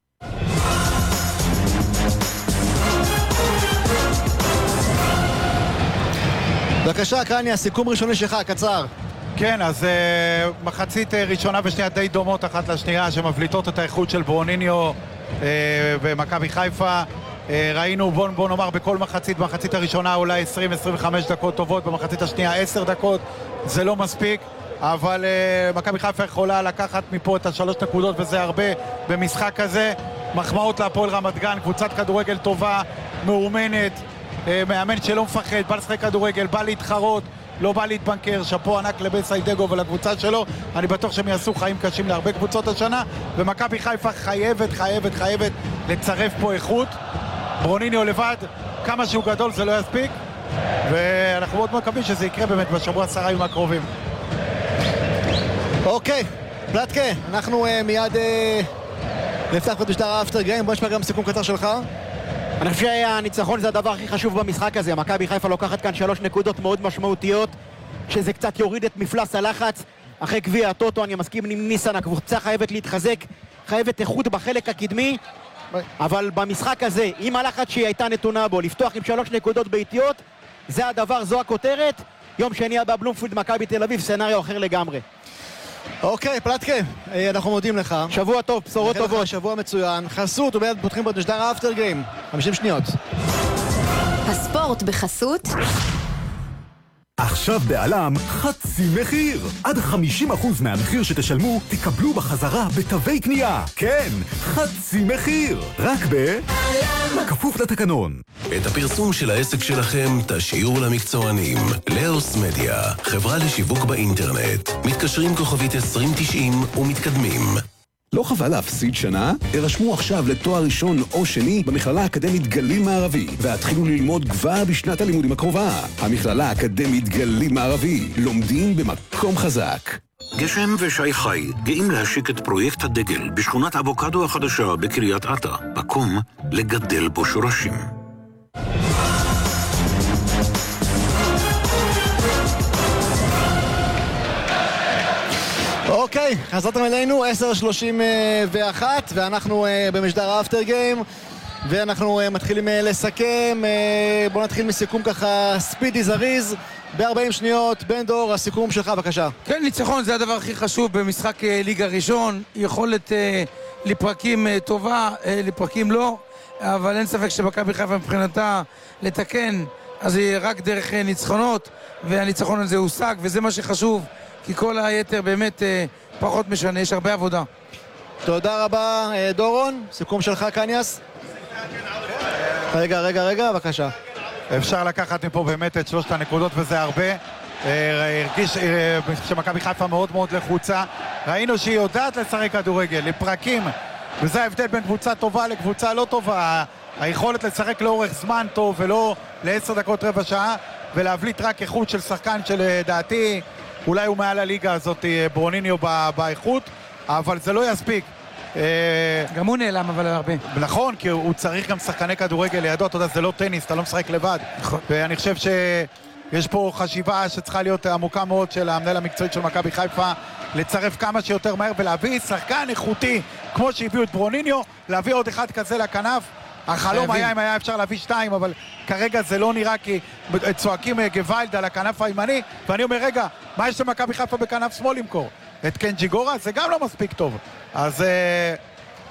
S4: בבקשה קניאס, סיכום ראשוני שלך, קצר.
S1: כן, אז מחצית ראשונה ושנייה די דומות אחת לשנייה, שמבליטות את האיכות של ברוניניו ומכבי חיפה. ראינו, בוא נאמר, בכל מחצית הראשונה אולי 20-25 דקות טובות, במחצית השנייה 10 דקות, זה לא מספיק, אבל מכבי חיפה יכולה לקחת מפה את ה3 נקודות, וזה הרבה במשחק הזה. מחמאות להפועל רמת גן, קבוצת כדורגל טובה, מאומנת, מאמן שלא מפחד, בא לשחק כדורגל, בא להתחרות, לא בא להתבנקר. שאפו ענק לבסיידגו ולקבוצה שלו. אני בטוח שהם יעשו חיים קשים להרבה קבוצות השנה, ומכבי חיפה חייבת לצרף פה איכות. ברוניניו לבד, כמה שהוא גדול זה לא יספיק, ואנחנו מאוד מקווים שזה יקרה באמת בשבוע 10 ימים הקרובים.
S4: אוקיי, פלטקה, אנחנו מיד נפתח פה בשטר האפטר גיים. בוא נשמע גם סיכום קצר שלך.
S2: אני חושב שהניצחון זה הדבר הכי חשוב במשחק הזה. מכבי חיפה לוקחת כאן 3 נקודות מאוד משמעותיות, שזה קצת יוריד את מפלס הלחץ אחרי גביע הטוטו. אני מסכים עם ניסן, הקבוצה חייבת להתחזק, חייבת איכות בחלק הקדמי, אבל במשחק הזה, עם הלחץ שהיא הייתה נתונה בו, לפתוח עם 3 נקודות ביתיות, זה הדבר, זו הכותרת. יום שני הבא בלומפילד מכבי תל אביב, סצנריו אחר לגמרי.
S4: אוקיי, פלטקה, אנחנו מודים לך.
S2: שבוע טוב, בשורות טובות.
S4: שבוע מצוין. חסות, ומיד פותחים פה את משדר האפטר גיים. 50 שניות.
S6: הספורט בחסות
S7: עכשיו בעלם חצי מחיר. עד 50% מהמחיר שתשלמו תקבלו בחזרה בתווי קנייה. כן, חצי מחיר. רק כפוף לתקנון.
S5: את הפרסום של העסק שלכם תשאירו למקצוענים. לאוס מדיה, חברה לשיווק באינטרנט. מתקשרים כוכבית 2090 ומתקדמים.
S7: לא חבל להפסיד שנה? הרשמו עכשיו לתואר ראשון או שני במכללה האקדמית גליל מערבי והתחילו ללמוד כבר בשנת הלימודים הקרובה. המכללה האקדמית גליל מערבי, לומדים במקום חזק.
S8: גשם ושי חי גאים להשיק את פרויקט הדגל בשכונת אבוקדו החדשה בקריית אתא, מקום לגדל בו שורשים.
S4: אוקיי, חזרתם אלינו, 10:31, ואנחנו במשדר האפטר גיים, ואנחנו מתחילים לסכם. בואו נתחיל מסיכום ככה ספידי זריז, ב-40 שניות. בן דור, הסיכום שלך, בבקשה.
S3: כן, ניצחון זה הדבר הכי חשוב במשחק ליגה ראשון. יכולת לפרקים טובה, לפרקים לא, אבל אין ספק שמכבי חיפה מבחינתה לתקן, אז היא רק דרך ניצחונות, והניצחון הזה הושג, וזה מה שחשוב, כי כל היתר באמת פחות משנה, יש הרבה עבודה.
S4: תודה רבה, דורון. סיכום שלך, קניאס. רגע, בבקשה.
S1: אפשר לקחת מפה באמת את 3 הנקודות, וזה הרבה. הרגיש שמכבי חיפה מאוד מאוד לחוצה. ראינו שהיא יודעת לשחק כדורגל, לפרקים, וזה ההבדל בין קבוצה טובה לקבוצה לא טובה. היכולת לשחק לאורך זמן טוב ולא ל10 דקות רבע שעה, ולהבליט רק איכות של שחקן שלדעתי אולי הוא מעל הליגה הזאת, ברוניניו באיכות, אבל זה לא יספיק.
S3: גם הוא נעלם אבל הרבה.
S1: נכון, כי הוא צריך גם שחקני כדורגל לידו, אתה יודע, זה לא טניס, אתה לא משחק לבד.
S3: נכון.
S1: ואני חושב שיש פה חשיבה שצריכה להיות עמוקה מאוד של המנהל המקצועית של מכבי חיפה, לצרף כמה שיותר מהר ולהביא שחקן איכותי, כמו שהביאו את ברוניניו, להביא עוד אחד כזה לכנף. החלום היה אם היה אפשר להביא 2, אבל כרגע זה לא נראה, כי צועקים גוואלד על הכנף הימני, ואני אומר, רגע, מה יש למכבי חיפה בכנף שמאל למכור? את קנג'י גורה? זה גם לא מספיק טוב. אז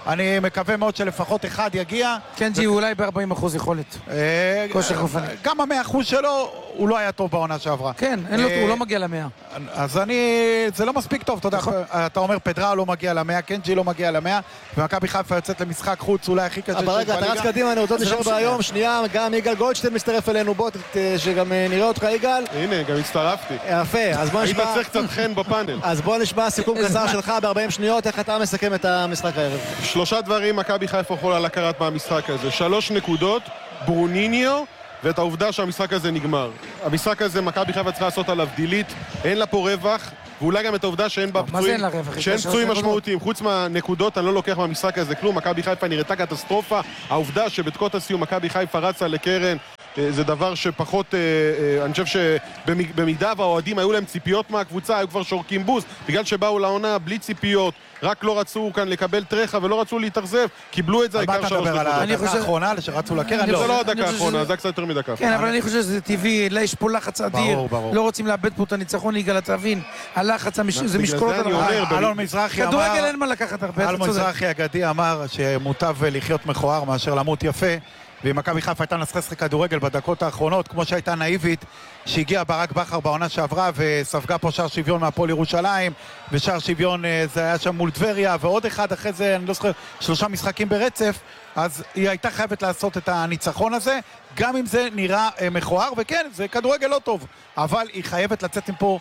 S1: אני מקווה מאוד שלפחות אחד יגיע.
S3: קנג'י הוא אולי ב-40% יכולת. כושר גופני.
S1: גם ה100% שלו, הוא לא היה טוב בעונה שעברה.
S3: כן, הוא לא מגיע ל100.
S1: אז זה לא מספיק טוב, אתה יודע, אתה אומר פדראו לא מגיע ל100, קנג'י לא מגיע ל100, ומכבי חיפה יוצאת למשחק חוץ אולי הכי קשה.
S4: אבל רגע, אתה רץ קדימה, אני רוצה להישאר ביום, שנייה, גם יגאל גולדשטיין מצטרף אלינו, בוא, שגם נראה אותך יגאל.
S9: הנה, גם הצטרפתי.
S4: יפה, אז בוא נשמע...
S9: היית צריך קצת חן בפאנל.
S4: אז בוא נשמע סיכום קצר שלך ב-40 שניות, איך אתה מסכם את המשחק הערב.
S9: 3 דברים מכבי חיפה יכולה לקחת מהמשחק הזה. 3 נקודות, ברוניניו, ואת העובדה שהמשחק הזה נגמר. המשחק הזה מכבי חיפה צריכה לעשות עליו דילית, אין לה פה רווח, ואולי גם את העובדה שאין בה פצועים, שאין פצועים משמעותיים. חוץ מהנקודות אני לא לוקח מהמשחק הזה כלום. מכבי חיפה נראתה קטסטרופה. העובדה שבדקות הסיום מכבי חיפה רצה לקרן זה דבר שפחות, אני חושב שבמידה והאוהדים היו להם ציפיות מהקבוצה, היו כבר שורקים בוז, בגלל שבאו לעונה בלי ציפיות, רק לא רצו כאן לקבל טרחה ולא רצו להתאכזב, קיבלו את זה העיקר 3 נקודות.
S1: על מה אתה מדבר? על הדקה האחרונה שרצו לקרן?
S9: זה לא הדקה האחרונה, זה קצת יותר מדקה.
S3: כן, אבל אני חושב שזה טבעי, יש פה לחץ אדיר, לא רוצים לאבד פה את הניצחון, יגאל, אתה תבין, הלחץ, זה משקולות על הרעי.
S1: אלון מזרחי אמר,
S3: כדורגל אין מה לקחת הרבה,
S1: אלון מזרחי אגדי אמר שמוטב לחיות מכוער מאשר למות יפה, ואם מכבי חיפה הייתה לשחק כדורגל בדקות האחרונות, כמו שהייתה נאיבית, שהגיעה ברק בכר בעונה שעברה וספגה פה שער שוויון מהפועל ירושלים, ושער שוויון זה היה שם מול טבריה, ועוד אחד אחרי זה, אני לא זוכר, 3 משחקים ברצף, אז היא הייתה חייבת לעשות את הניצחון הזה, גם אם זה נראה מכוער, וכן, זה כדורגל לא טוב, אבל היא חייבת לצאת פה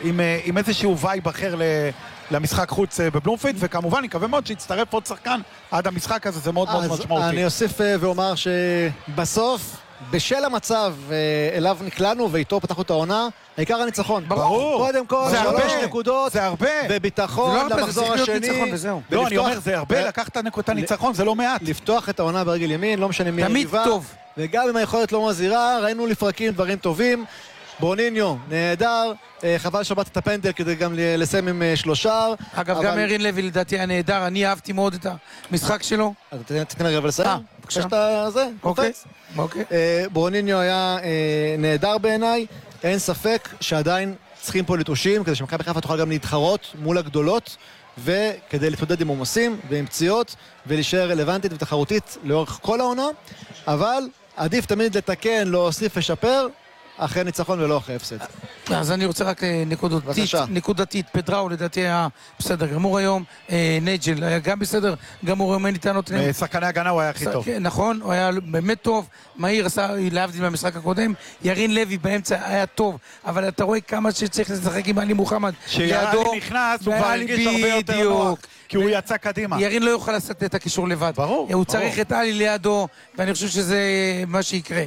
S1: עם איזשהו וייב אחר למשחק חוץ בבלומפילד, וכמובן נקווה מאוד שיצטרף עוד שחקן עד המשחק הזה, זה מאוד מאוד משמעותי.
S4: אני אוסיף ואומר שבסוף, בשל המצב אליו נקלענו ואיתו פתחנו את העונה, העיקר הניצחון.
S1: ברור.
S4: קודם כל, 3 נקודות,
S1: זה הרבה.
S4: וביטחון למחזור השני.
S1: לא, אני אומר, זה הרבה, לקחת את הניצחון, זה לא מעט.
S4: לפתוח את העונה ברגל ימין, לא משנה מי
S3: תמיד טוב.
S4: וגם אם היכולת לא מזהירה, ראינו לפרקים דברים טובים. ברוניניו, נהדר, חבל שבת את הפנדל כדי גם לסיים עם 3.
S3: אגב, גם ירין לוי לדעתי היה נהדר, אני אהבתי מאוד את המשחק שלו.
S4: אז תתן רגע לסיים?
S3: בבקשה.
S4: אוקיי. ברוניניו היה נהדר בעיניי, אין ספק שעדיין צריכים פה ליטושים, כדי שמכבי חיפה תוכל גם להתחרות מול הגדולות, וכדי להתמודד עם עומסים ועם פציעות, ולהישאר רלוונטית ותחרותית לאורך כל העונה, אבל עדיף תמיד לתקן, להוסיף לשפר, אחרי ניצחון ולא אחרי הפסד.
S3: אז אני רוצה רק נקודתית, פדראו לדעתי היה בסדר גמור היום, נייג'ל היה גם בסדר גמור היום, אין לי טענות.
S1: שחקני הגנה הוא היה הכי טוב.
S3: נכון, הוא היה באמת טוב, מהיר עשה להבדיל מהמשחק הקודם, ירין לוי באמצע היה טוב, אבל אתה רואה כמה שצריך לשחק עם עלי מוחמד.
S1: כשירין נכנס הוא כבר הרגיש הרבה יותר נוח, כי הוא יצא קדימה.
S3: ירין לא יוכל לעשות את הקישור לבד.
S1: ברור.
S3: הוא צריך את עלי לידו, ואני חושב שזה מה שיקרה.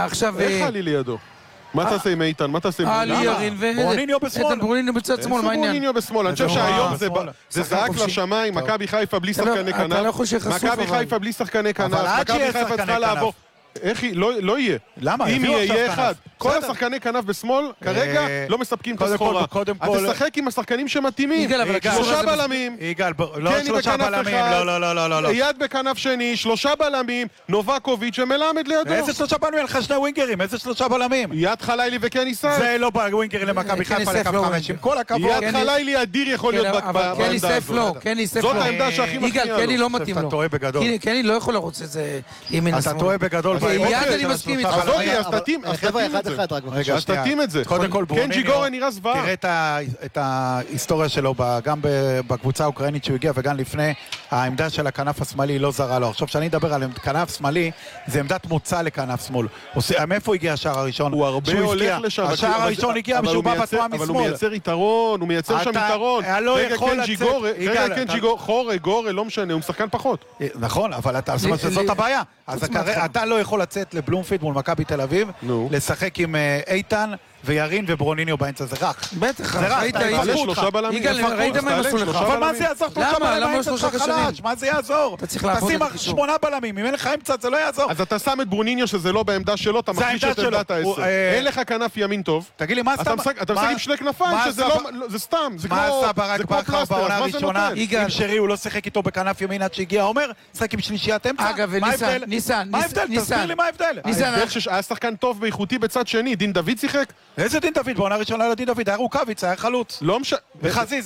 S9: איך עלי לידו? מה תעשה עם איתן? מה תעשה עם
S3: עלי ירין
S1: ברוניניו בשמאל.
S3: ברוניניו בצד שמאל, מה העניין?
S9: ברוניניו בשמאל, אני חושב שהיום זה זעק לשמיים, מכבי חיפה בלי שחקני כנף, מכבי חיפה בלי שחקני כנף, מכבי חיפה צריכה לעבור. איך היא? לא יהיה.
S1: למה?
S9: אם יהיה אחד. כל השחקני כנף בשמאל, כרגע לא מספקים את הסחורה. אז תשחק עם השחקנים שמתאימים. 3 בלמים.
S1: יגאל, לא 3 בלמים, לא.
S9: יד בכנף שני, 3 בלמים, נובקוביץ' ומלמד לידו.
S1: איזה 3 בלמים? לך 2 ווינגרים, איזה 3 בלמים?
S9: יד חלילי וקני סייף.
S1: זה לא ווינגרים למכבי חיפה לקו 5, עם כל הכבוד.
S9: יד חלילי אדיר יכול להיות בעמדה הזאת. זאת העמדה שהכי מפתיעה לו.
S3: קני לא מתאים לו.
S1: אתה טועה בגדול.
S3: קני לא יכול לרוץ את זה ימין
S1: אתה טועה בגדול.
S3: יד אני מסכים איתך.
S9: אז תתאים את זה.
S1: קודם כל
S9: קנג'י גורן נראה זוועה.
S1: תראה את ההיסטוריה שלו גם בקבוצה האוקראינית שהוא הגיע וגם לפני, העמדה של הכנף השמאלי לא זרה לו. עכשיו שאני אדבר על כנף שמאלי, זה עמדת מוצא לכנף שמאל. מאיפה הגיע השער הראשון?
S9: הוא הרבה הולך לשם.
S1: השער הראשון הגיע משהו בא בתנועה משמאל.
S9: אבל הוא מייצר יתרון, הוא מייצר שם יתרון. רגע קנג'י גורן, לא משנה, הוא משחקן פחות.
S1: נכון, אבל זאת הבעיה. אז אתה לא יכול לצאת לבלומפילד מול מכבי תל אביב, לשחק עם איתן וירין וברוניניו באמצע, זה רך.
S3: בטח,
S1: ראית,
S3: ראית מה הם עשו לך.
S1: אבל מה זה יעזור? 3 בלמים באמצע שלך חלש, מה זה יעזור? תשים 8 בלמים, אם אין לך אמצע זה לא יעזור.
S9: אז אתה שם את ברוניניו שזה לא בעמדה שלו, אתה מחליש את עמדת ה-10. אין לך כנף ימין טוב.
S1: תגיד לי, מה
S9: אתה משחק עם 2 כנפיים, שזה סתם, זה
S1: מה עשה ברק בכר בעונה
S9: מה זה
S1: הראשונה?
S9: נותן?
S1: עם שרי הוא לא שיחק איתו בכנף ימין עד שהגיע עומר, שיחק עם שלישיית אמצע.
S3: אגב,
S1: ניסן, תסביר לי מה ההבדל.
S9: היה שחקן טוב ואיכותי בצד שני, דין דוד שיחק?
S1: איזה דין דוד? בעונה ראשונה לדין דוד, היה רוקאביץ, היה חלוץ.
S9: לא משנה.
S1: וחזיזה.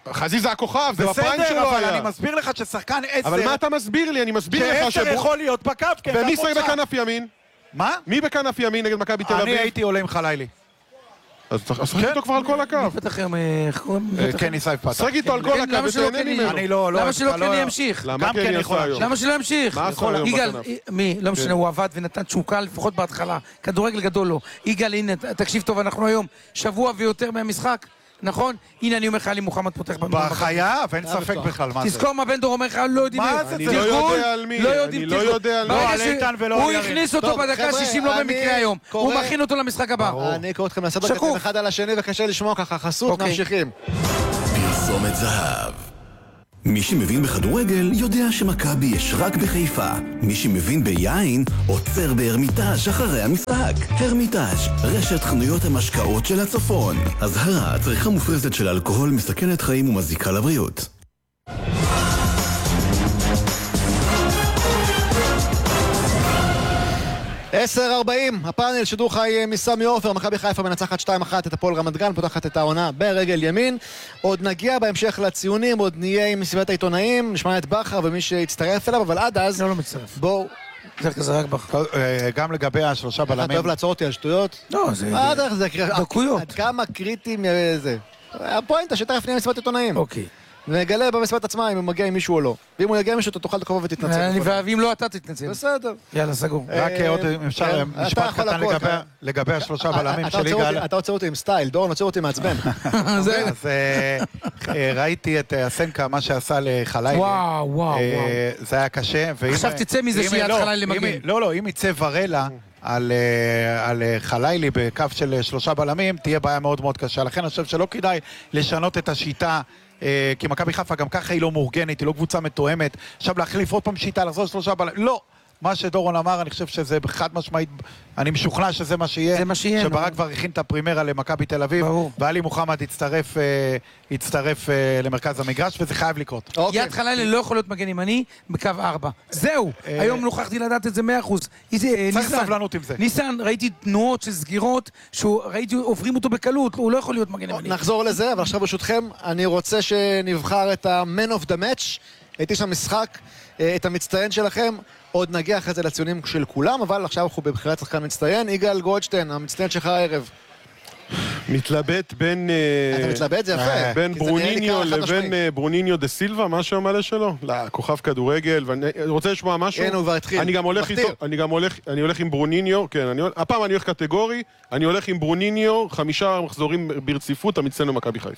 S9: חזיזה הכוכב, זה בפריים
S1: בסדר,
S9: שלו
S1: אבל
S9: היה.
S1: אני מסביר לך ששחקן 10...
S9: אבל מה אתה מסביר לי? אני מסביר לך
S1: ש10 יכול להיות בקו, כן,
S9: ומי
S1: גם
S9: שחק
S1: מוצא.
S9: בכנף ימין?
S1: מה?
S9: מי בכנף ימין נגד מכבי תל אביב?
S1: אני הייתי עולה עם חלילי.
S9: אז שחק איתו כבר על כל הקו.
S3: מי פתח היום?
S1: כן, ניסייף פתח.
S9: שחק איתו על כל הקו
S3: למה שלא
S9: ותהנה
S3: כן
S9: ממנו.
S1: אני לא...
S3: למה שלא כן ימשיך?
S9: למה
S1: גם
S9: כן
S1: כן
S9: יעשה
S1: יכול
S9: היום?
S3: למה שלא ימשיך?
S9: מה עשה היום
S3: יגאל,
S9: בכנף?
S3: מי? לא משנה, הוא עבד ונתן תשוקה לפחות בהתחלה. כדורגל גדול לו. יגאל, הנה, תקשיב טוב, אנחנו היום שבוע ויותר מהמשחק. נכון? הנה אני אומר לך, עלי מוחמד פותח
S1: בחייב, אין ספק בכלל מה זה.
S3: תזכור מה בן דור אומר לך, לא יודעים...
S1: מה זה?
S9: אני לא יודע על מי, אני לא יודע על מי.
S1: לא, על איתן ולא
S3: הוא
S1: על יריב.
S3: הכניס אותו
S4: טוב,
S3: בדקה
S4: חבר'ה,
S3: 60 לא
S4: אני
S3: במקרה היום. הוא
S4: קורא-
S3: מכין אותו למשחק הבא.
S4: אני קורא אתכם לעשות
S3: שקוף.
S4: בקטן אחד על השני וקשה לשמוע ככה חסות,
S3: אוקיי.
S4: ממשיכים.
S5: פרסומת זהב. מי שמבין בכדורגל יודע שמכבי יש רק בחיפה. מי שמבין ביין עוצר בהרמיטאז' אחרי המשחק. הרמיטאז', רשת חנויות המשקאות של הצפון. אזהרה, צריכה מופרזת של אלכוהול מסכנת חיים ומזיקה לבריאות.
S4: 10:40, הפאנל, שידור חי מסמי עופר, מכבי חיפה מנצחת 2-1 את הפועל רמת גן, פותחת את העונה ברגל ימין. עוד נגיע בהמשך לציונים, עוד נהיה עם מסיבת העיתונאים, נשמע את בכר ומי שיצטרף אליו, אבל עד אז...
S3: לא מצטרף.
S4: בואו...
S3: זה כזה רק בכר.
S1: גם לגבי השלושה
S4: אתה
S1: בלמים.
S4: אוהב לעצור אותי על שטויות?
S3: לא, זה...
S4: מה דרך זה?
S3: דקויות.
S4: עד כמה קריטיים זה? הפואנטה שתכף נהיה מסיבת עיתונאים.
S3: אוקיי.
S4: ונגלה במסיבת עצמה אם הוא מגיע עם מישהו או לא. ואם הוא יגיע עם מישהו, אתה תוכל לקרוא ותתנצל.
S3: ואם לא, אתה תתנצל.
S4: בסדר.
S3: יאללה, סגור.
S1: רק עוד אם אפשר
S4: אתה
S1: משפט
S4: יכול
S1: קטן
S4: הכל,
S1: לגבי השלושה בלמים
S4: אתה
S1: של
S4: עוצר
S1: יגאל.
S4: אותי- אתה עוצר אותי עם סטייל, דורון עוצר אותי מעצבן.
S1: אז ראיתי את הסנקה, מה שעשה לחלילי.
S3: וואו, וואו, וואו.
S1: זה היה קשה.
S3: עכשיו תצא מזה שיד חלילי מגן.
S1: לא, אם יצא ורלה על חלילי בקו של שלושה בלמים, תהיה בעיה מאוד מאוד קשה. לכן אני חושב שלא כדאי לשנות את השיטה, כי מכבי חיפה גם ככה היא לא מאורגנת, היא לא קבוצה מתואמת. עכשיו להחליף עוד פעם שיטה, לחזור שלושה בלמים. לא! מה שדורון אמר, אני חושב שזה חד משמעית, אני משוכנע שזה מה שיהיה.
S3: זה מה שיהיה,
S1: שברק כבר הכין את הפרימרה למכבי תל אביב,
S3: ברור.
S1: ועלי מוחמד יצטרף למרכז המגרש, וזה חייב לקרות.
S3: יד חלילי לא יכול להיות מגן ימני בקו 4. זהו! היום נוכחתי לדעת את זה 100%.
S1: צריך סבלנות עם זה.
S3: ניסן, ראיתי תנועות של סגירות, ראיתי עוברים אותו בקלות, הוא לא יכול להיות מגן ימני.
S4: נחזור לזה, אבל עכשיו ברשותכם, אני רוצה שנבחר את ה-Man of the Match, את איש המשחק, את המצטיין שלכם. עוד נגיע אחרי זה לציונים של כולם, אבל עכשיו אנחנו בבחירת שחקן מצטיין. יגאל גולדשטיין, המצטיין שלך הערב.
S9: מתלבט בין...
S4: אתה מתלבט? זה יפה.
S9: בין
S4: כי זה נראה לי
S9: ברוניניו
S4: ככה חד
S9: לבין
S4: משמעי.
S9: ברוניניו דה סילבה, משהו המלא שלו? לא, כוכב כדורגל, ואני רוצה לשמוע משהו.
S4: הנה, הוא כבר התחיל.
S9: אני גם הולך
S4: מכתיר.
S9: איתו, אני הולך עם ברוניניו, כן, הפעם אני הולך קטגורי, אני הולך עם ברוניניו, 5 מחזורים ברציפות, המצטיין במכבי חיפה.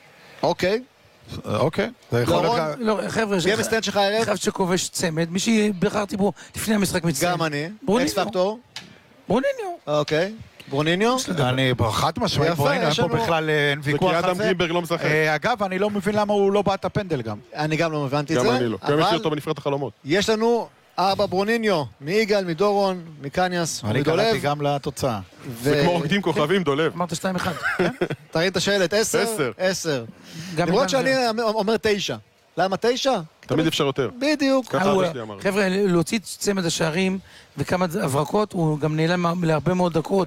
S4: אוקיי.
S1: אוקיי. זה יכול להיות...
S4: דורון?
S3: לא, חבר'ה,
S4: מי המצטיין שלך הערב?
S3: אחד שכובש צמד, מי שבחרתי בו לפני המשחק מצטיין.
S4: גם אני.
S3: ברוניניו.
S4: אקס פקטור.
S3: ברוניניו.
S4: אוקיי. ברוניניו.
S1: אני חד משמעית,
S4: יפה,
S1: ברוניניו,
S4: יש
S1: אין פה
S4: לנו-
S1: בכלל אין ויכוח
S9: כי
S1: על
S9: אדם
S1: זה.
S9: גרינברג לא משחק.
S1: אגב, אני לא מבין למה הוא לא בעט הפנדל גם.
S4: אני גם לא הבנתי את
S9: גם
S4: זה.
S9: אני לא. גם יש לי
S4: אבל
S9: אותו בנבחרת החלומות.
S4: יש לנו 4 ברוניניו, מיגאל, מדורון, מקניאס,
S1: אני קלטתי
S4: מדולב.
S1: גם לתוצאה.
S9: זה כמו רוקדים כוכבים, דולב.
S3: אמרת 2-1.
S4: תרים את השאלת, 10? 10.
S3: גם
S4: למרות
S3: וגם זה.
S4: שאני אומר 9. למה 9?
S9: תמיד אפשר יותר.
S4: בדיוק.
S9: ככה
S3: הוא-
S9: אבא שלי אמר.
S3: חבר'ה, להוציא צמד השערים וכמה הברקות, הוא גם נעלם להרבה מאוד דקות.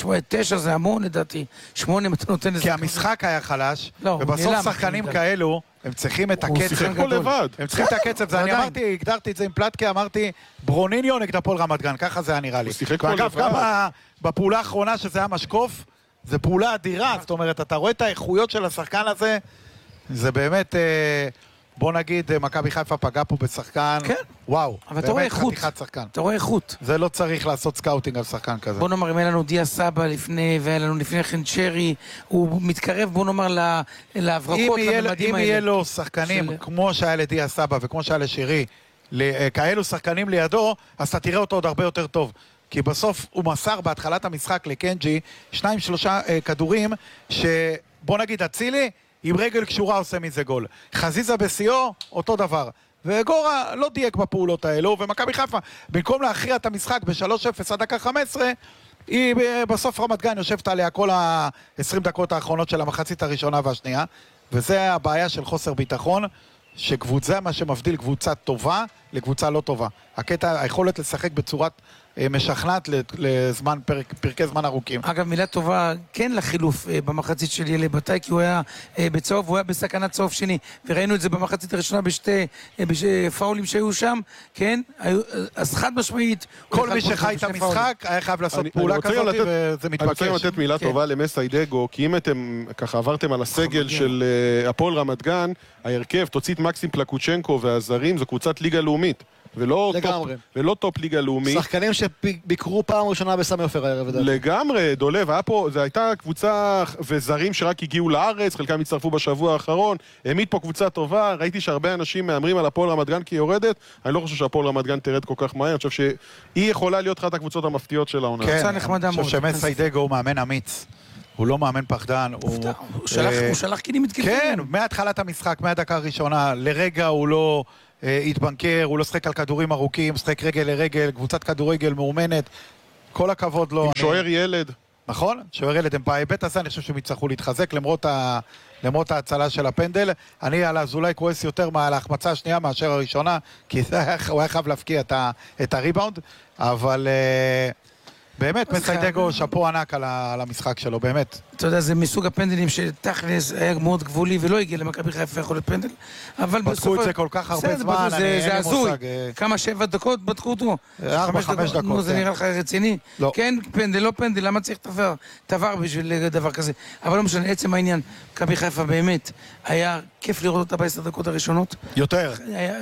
S3: 9 זה המון לדעתי, 8 אתה נותן לזה.
S1: כי המשחק היה חלש,
S3: לא, הוא
S1: ובסוף
S3: נעלם,
S1: שחקנים
S3: הוא
S1: כאלו, הם צריכים את
S3: הוא
S1: הקצב.
S3: שיחק
S9: פה
S3: גדול.
S9: לבד.
S1: הם צריכים את הקצב, זה אני
S3: עדיין.
S1: אמרתי, הגדרתי את זה עם פלטקה, אמרתי ברוניניו נגד הפועל רמת גן, ככה זה היה נראה לי.
S9: הוא שיחק פה
S1: ואגב,
S9: לבד.
S1: גם בפעולה האחרונה שזה היה משקוף, זה פעולה אדירה, זאת אומרת, אתה רואה את האיכויות של השחקן הזה, זה באמת, בוא נגיד, מכבי חיפה פגע פה בשחקן,
S3: כן.
S1: וואו,
S3: אבל אתה רואה
S1: באמת
S3: איכות.
S1: חתיכת שחקן.
S3: אתה רואה איכות.
S1: זה לא צריך לעשות סקאוטינג על שחקן כזה.
S3: בוא נאמר, אם היה לנו דיה סבא לפני, והיה לנו לפני כן צ'רי, הוא מתקרב, בוא נאמר, להברקות, לממדים
S1: אם
S3: האלה.
S1: יהיה לו שחקנים
S3: של-
S1: כמו שהיה לדיה סבא וכמו שהיה לשירי, כאלו שחקנים לידו, אז אתה תראה אותו עוד הרבה יותר טוב. כי בסוף הוא מסר בהתחלת המשחק לקנג'י 2-3 כדורים, שבוא נגיד אצילי, עם רגל קשורה עושה מזה גול. חזיזה בשיאו, אותו דבר. וגורה לא דייק בפעולות האלו, ומכבי חיפה, במקום להכריע את המשחק ב-3-0 עד דקה 15, היא בסוף רמת גן יושבת עליה כל ה-20 דקות האחרונות של המחצית הראשונה והשנייה, וזה הבעיה של חוסר ביטחון, זה מה שמבדיל קבוצה טובה לקבוצה לא טובה. היכולת לשחק בצורת משכנעת לזמן, פרקי זמן ארוכים.
S3: אגב, מילה טובה כן לחילוף במחצית של ילי בתאי, כי הוא היה בצהוב, הוא היה בסכנת צהוב שני, וראינו את זה במחצית הראשונה בשתי פאולים שהיו שם, כן? אז חד משמעית...
S1: כל מי שחי את המשחק היה חייב לעשות פעולה כזאת, וזה מתבקש.
S9: אני רוצה לתת מילה טובה למסיידגו, כי אם אתם ככה עברתם על הסגל של הפועל רמת גן, ההרכב, תוציא את מקסים פלקוצ'נקו והזרים, זו קבוצת ליגה לאומית. ולא טופ ליגה לאומית.
S4: שחקנים שביקרו פעם ראשונה בסמי עופר הערב.
S9: לגמרי, דולב, זו הייתה קבוצה וזרים שרק הגיעו לארץ, חלקם הצטרפו בשבוע האחרון, העמיד פה קבוצה טובה, ראיתי שהרבה אנשים מאמרים על הפועל רמת גן כי היא יורדת, אני לא חושב שהפועל רמת גן תרד כל כך מהר, אני חושב שהיא יכולה להיות אחת הקבוצות המפתיעות של העונה.
S1: כן, אני חושב שמסיידגו הוא מאמן אמיץ. הוא לא מאמן פחדן.
S3: הוא שלח כלים מתקפים.
S1: כן, מהתחלת המשחק, מהדקה הראשונה, לרגע הוא לא התבנקר, הוא לא שחק על כדורים ארוכים, שחק רגל לרגל, קבוצת כדורגל מאומנת, כל הכבוד לו.
S9: עם שוער ילד.
S1: נכון, שוער ילד, הם בהיבט הזה, אני חושב שהם יצטרכו להתחזק, למרות ההצלה של הפנדל. אני על אזולאי כועס יותר על ההחמצה השנייה מאשר הראשונה, כי הוא היה חייב להפקיע את הריבאונד, אבל... באמת, מסיידגו שפו ענק על המשחק שלו, באמת.
S3: אתה יודע, זה מסוג הפנדלים שתכלס היה מאוד גבולי ולא הגיע למכבי חיפה יכול להיות פנדל, אבל
S1: בדקו את זה כל כך הרבה זמן,
S3: זה הזוי. כמה 7 דקות בדקו אותו?
S1: 4-5 דקות.
S3: זה נראה לך רציני? כן, פנדל, לא פנדל, למה צריך תבר בשביל דבר כזה? אבל לא משנה, עצם העניין, מכבי חיפה באמת, היה כיף לראות אותה ב10 דקות הראשונות.
S1: יותר.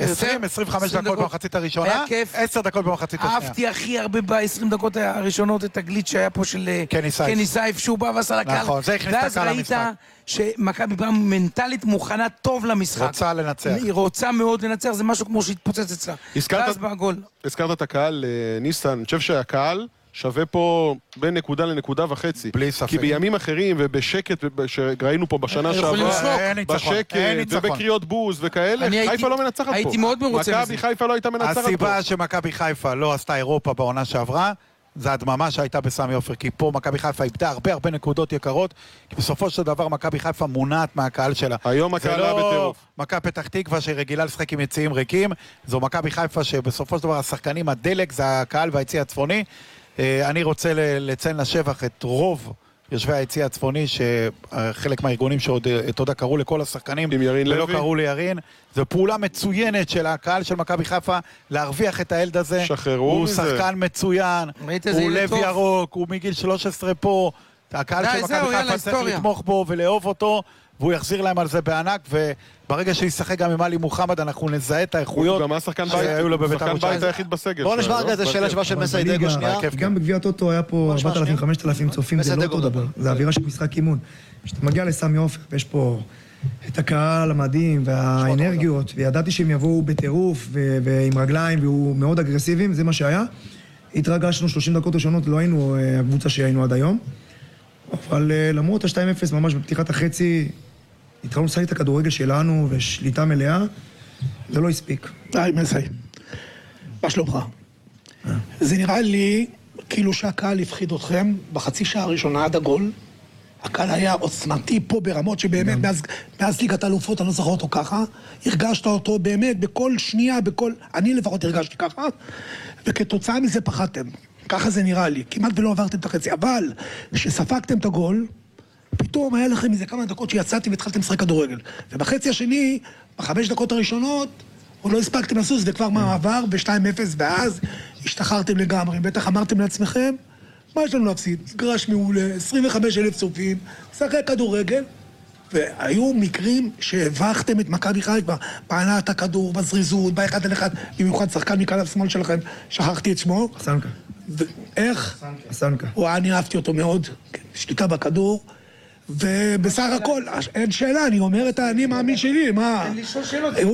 S1: 20-25 דקות במחצית הראשונה, 10 דקות במחצית השנייה.
S3: אהבתי הכי הרבה ב-20 דקות הראשונות את הגליץ' שהיה פה של קני סייף, שהוא בא ועשה לקהל.
S1: נכון, זה הכניס את הקהל למשחק.
S3: ואז ראית שמכבי באה מנטלית מוכנה טוב למשחק.
S1: רוצה לנצח.
S3: היא רוצה מאוד לנצח, זה משהו כמו שהתפוצץ אצלה. ואז בא הגול.
S9: הזכרת את הקהל, ניסן, אני חושב שהקהל שווה פה בין נקודה לנקודה וחצי.
S1: בלי ספק.
S9: כי בימים אחרים ובשקט, שראינו פה בשנה שעברה, בשקט ובקריאות בוז וכאלה, חיפה לא מנצחת פה.
S3: הייתי מאוד מרוצה מזה.
S9: מכבי חיפה לא הייתה מנצחת פה.
S1: הסיבה שמכבי חיפה לא עשתה אירופה בעונה שעברה, זה הדממה שהייתה בסמי עופר, כי פה מכבי חיפה איבדה הרבה נקודות יקרות, כי בסופו של דבר מכבי חיפה מונעת מהקהל שלה.
S9: היום הקהל היה בטירוף.
S1: מכבי פתח תקווה שרגילה לשחק עם יציאים ריקים, זו מכבי חיפה שבסופו של דבר השחקנים הדלק זה הקהל והיציא הצפוני. אני רוצה לציין לשבח את רוב יושבי היציא הצפוני, שחלק מהארגונים שעוד תודה קראו לכל השחקנים ולא קראו לירין. זו פעולה מצוינת של הקהל של מכבי חיפה להרוויח את הילד הזה. הוא שחקן מצוין, הוא לב ירוק, הוא מגיל 13 פה. הקהל של מכבי חיפה צריך לתמוך בו ולאהוב אותו, והוא יחזיר להם על זה בענק, וברגע שישחק גם עם אלי מוחמד אנחנו נזהה את האיכויות שהיו לו בבית
S9: המוצ'ה. שחקן בית היחיד בסגל.
S4: בואו נשמע רגע, זה שאלה שווה של מסיידגו שנייה.
S10: גם בגביע הטוטו היה פה 4,000-5,000 צופים, זה לא אותו דבר, זה אווירה של משחק אימון. כשאתה מגיע לסמי עופר ויש פה את הקהל המדהים והאנרגיות, וידעתי שהם יבואו בטירוף ועם רגליים והוא מאוד אגרסיביים, זה מה שהיה. התרגשנו 30 דקות ראשונות, לא היינו הקבוצה שהיינו עד היום. אבל למרות ה-2-0 ממש בפתיחת החצי, התחלנו לשחק את הכדורגל שלנו ושליטה מלאה, זה לא הספיק.
S11: היי, מסי. מה שלומך? זה נראה לי כאילו שהקהל הפחיד אתכם בחצי שעה הראשונה עד הגול. הקהל היה עוצמתי פה ברמות שבאמת מאז ליגת האלופות, אני לא זוכר אותו ככה. הרגשת אותו באמת בכל שנייה, אני לפחות הרגשתי ככה, וכתוצאה מזה פחדתם. ככה זה נראה לי, כמעט ולא עברתם את החצי, אבל כשספגתם את הגול, פתאום היה לכם איזה כמה דקות שיצאתי והתחלתם לשחק כדורגל. ובחצי השני, ב5 דקות הראשונות, עוד לא הספקתם לסוס וכבר מעבר ב-2-0, ואז השתחררתם לגמרי. בטח אמרתם לעצמכם, מה יש לנו להפסיד? מגרש מעולה, 25,000 צופים, שחק כדורגל, והיו מקרים שהבכתם את מכבי חיפה, בענת הכדור, בזריזות, באחד על אחד, במיוחד שחקן מקהל השמאל שלכם, שכחתי את שמו.
S10: סנקה.
S11: איך?
S10: סנקה.
S11: אני אהבתי אותו מאוד, שליטה בכדור, ובסך הכל, אין שאלה, אני אומר את האני מאמין שלי, מה? אין לי שום שאלות. הוא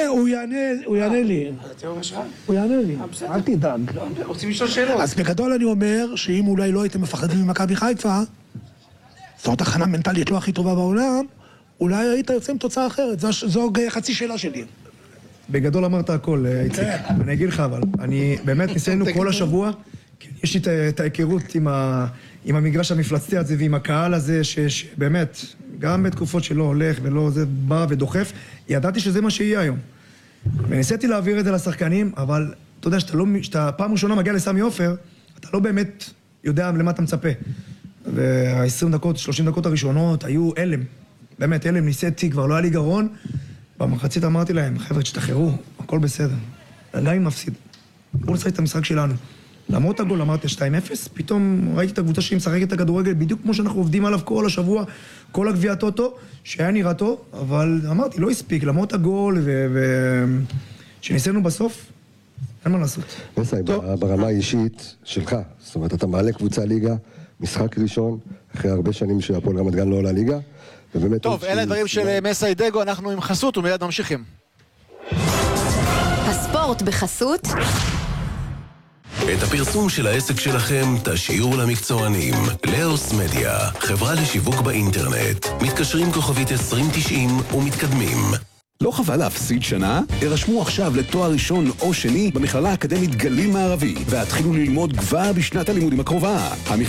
S11: יענה לי. הוא יענה לי, אל תדאג.
S3: רוצים לשאול שאלות.
S11: אז בגדול אני אומר, שאם אולי לא הייתם מפחדים ממכבי חיפה, זאת הכנה מנטלית לא הכי טובה בעולם, אולי היית יוצא עם תוצאה אחרת, זו חצי שאלה שלי.
S10: בגדול אמרת הכל, איציק. אני אגיד לך אבל, אני באמת ניסינו כל השבוע, יש לי את ההיכרות עם המגרש המפלצתי הזה ועם הקהל הזה, שבאמת, גם בתקופות שלא הולך ולא זה בא ודוחף, ידעתי שזה מה שיהיה היום. וניסיתי להעביר את זה לשחקנים, אבל אתה יודע שאתה פעם ראשונה מגיע לסמי עופר, אתה לא באמת יודע למה אתה מצפה. וה-20 דקות, 30 דקות הראשונות היו אלם. באמת אלם, ניסיתי, כבר לא היה לי גרון. במחצית אמרתי להם, חבר'ה, תשתחררו, הכל בסדר. גם אם נפסיד. בואו נשחק את המשחק שלנו. למרות הגול, אמרתי 2-0, פתאום ראיתי את הקבוצה שהיא משחקת את הכדורגל, בדיוק כמו שאנחנו עובדים עליו כל השבוע, כל הגביע הטוטו, שהיה נראה טוב, אבל אמרתי, לא הספיק, למרות הגול, שניסינו בסוף, אין מה לעשות.
S12: מסי, ברמה האישית שלך, זאת אומרת, אתה מעלה קבוצה ליגה, משחק ראשון, אחרי הרבה שנים שהפועל רמת גן לא עולה ליגה, ובאמת...
S4: טוב, אלה הדברים של מסי דגו, אנחנו עם חסות ומיד ממשיכים.
S6: הספורט בחסות.
S13: את הפרסום של העסק שלכם תשאירו למקצוענים. לאוס מדיה, חברה לשיווק באינטרנט. מתקשרים כוכבית 2090 ומתקדמים.
S7: לא חבל להפסיד שנה? הרשמו עכשיו לתואר ראשון או שני במכללה האקדמית גליל מערבי, והתחילו ללמוד כבר בשנת הלימודים הקרובה.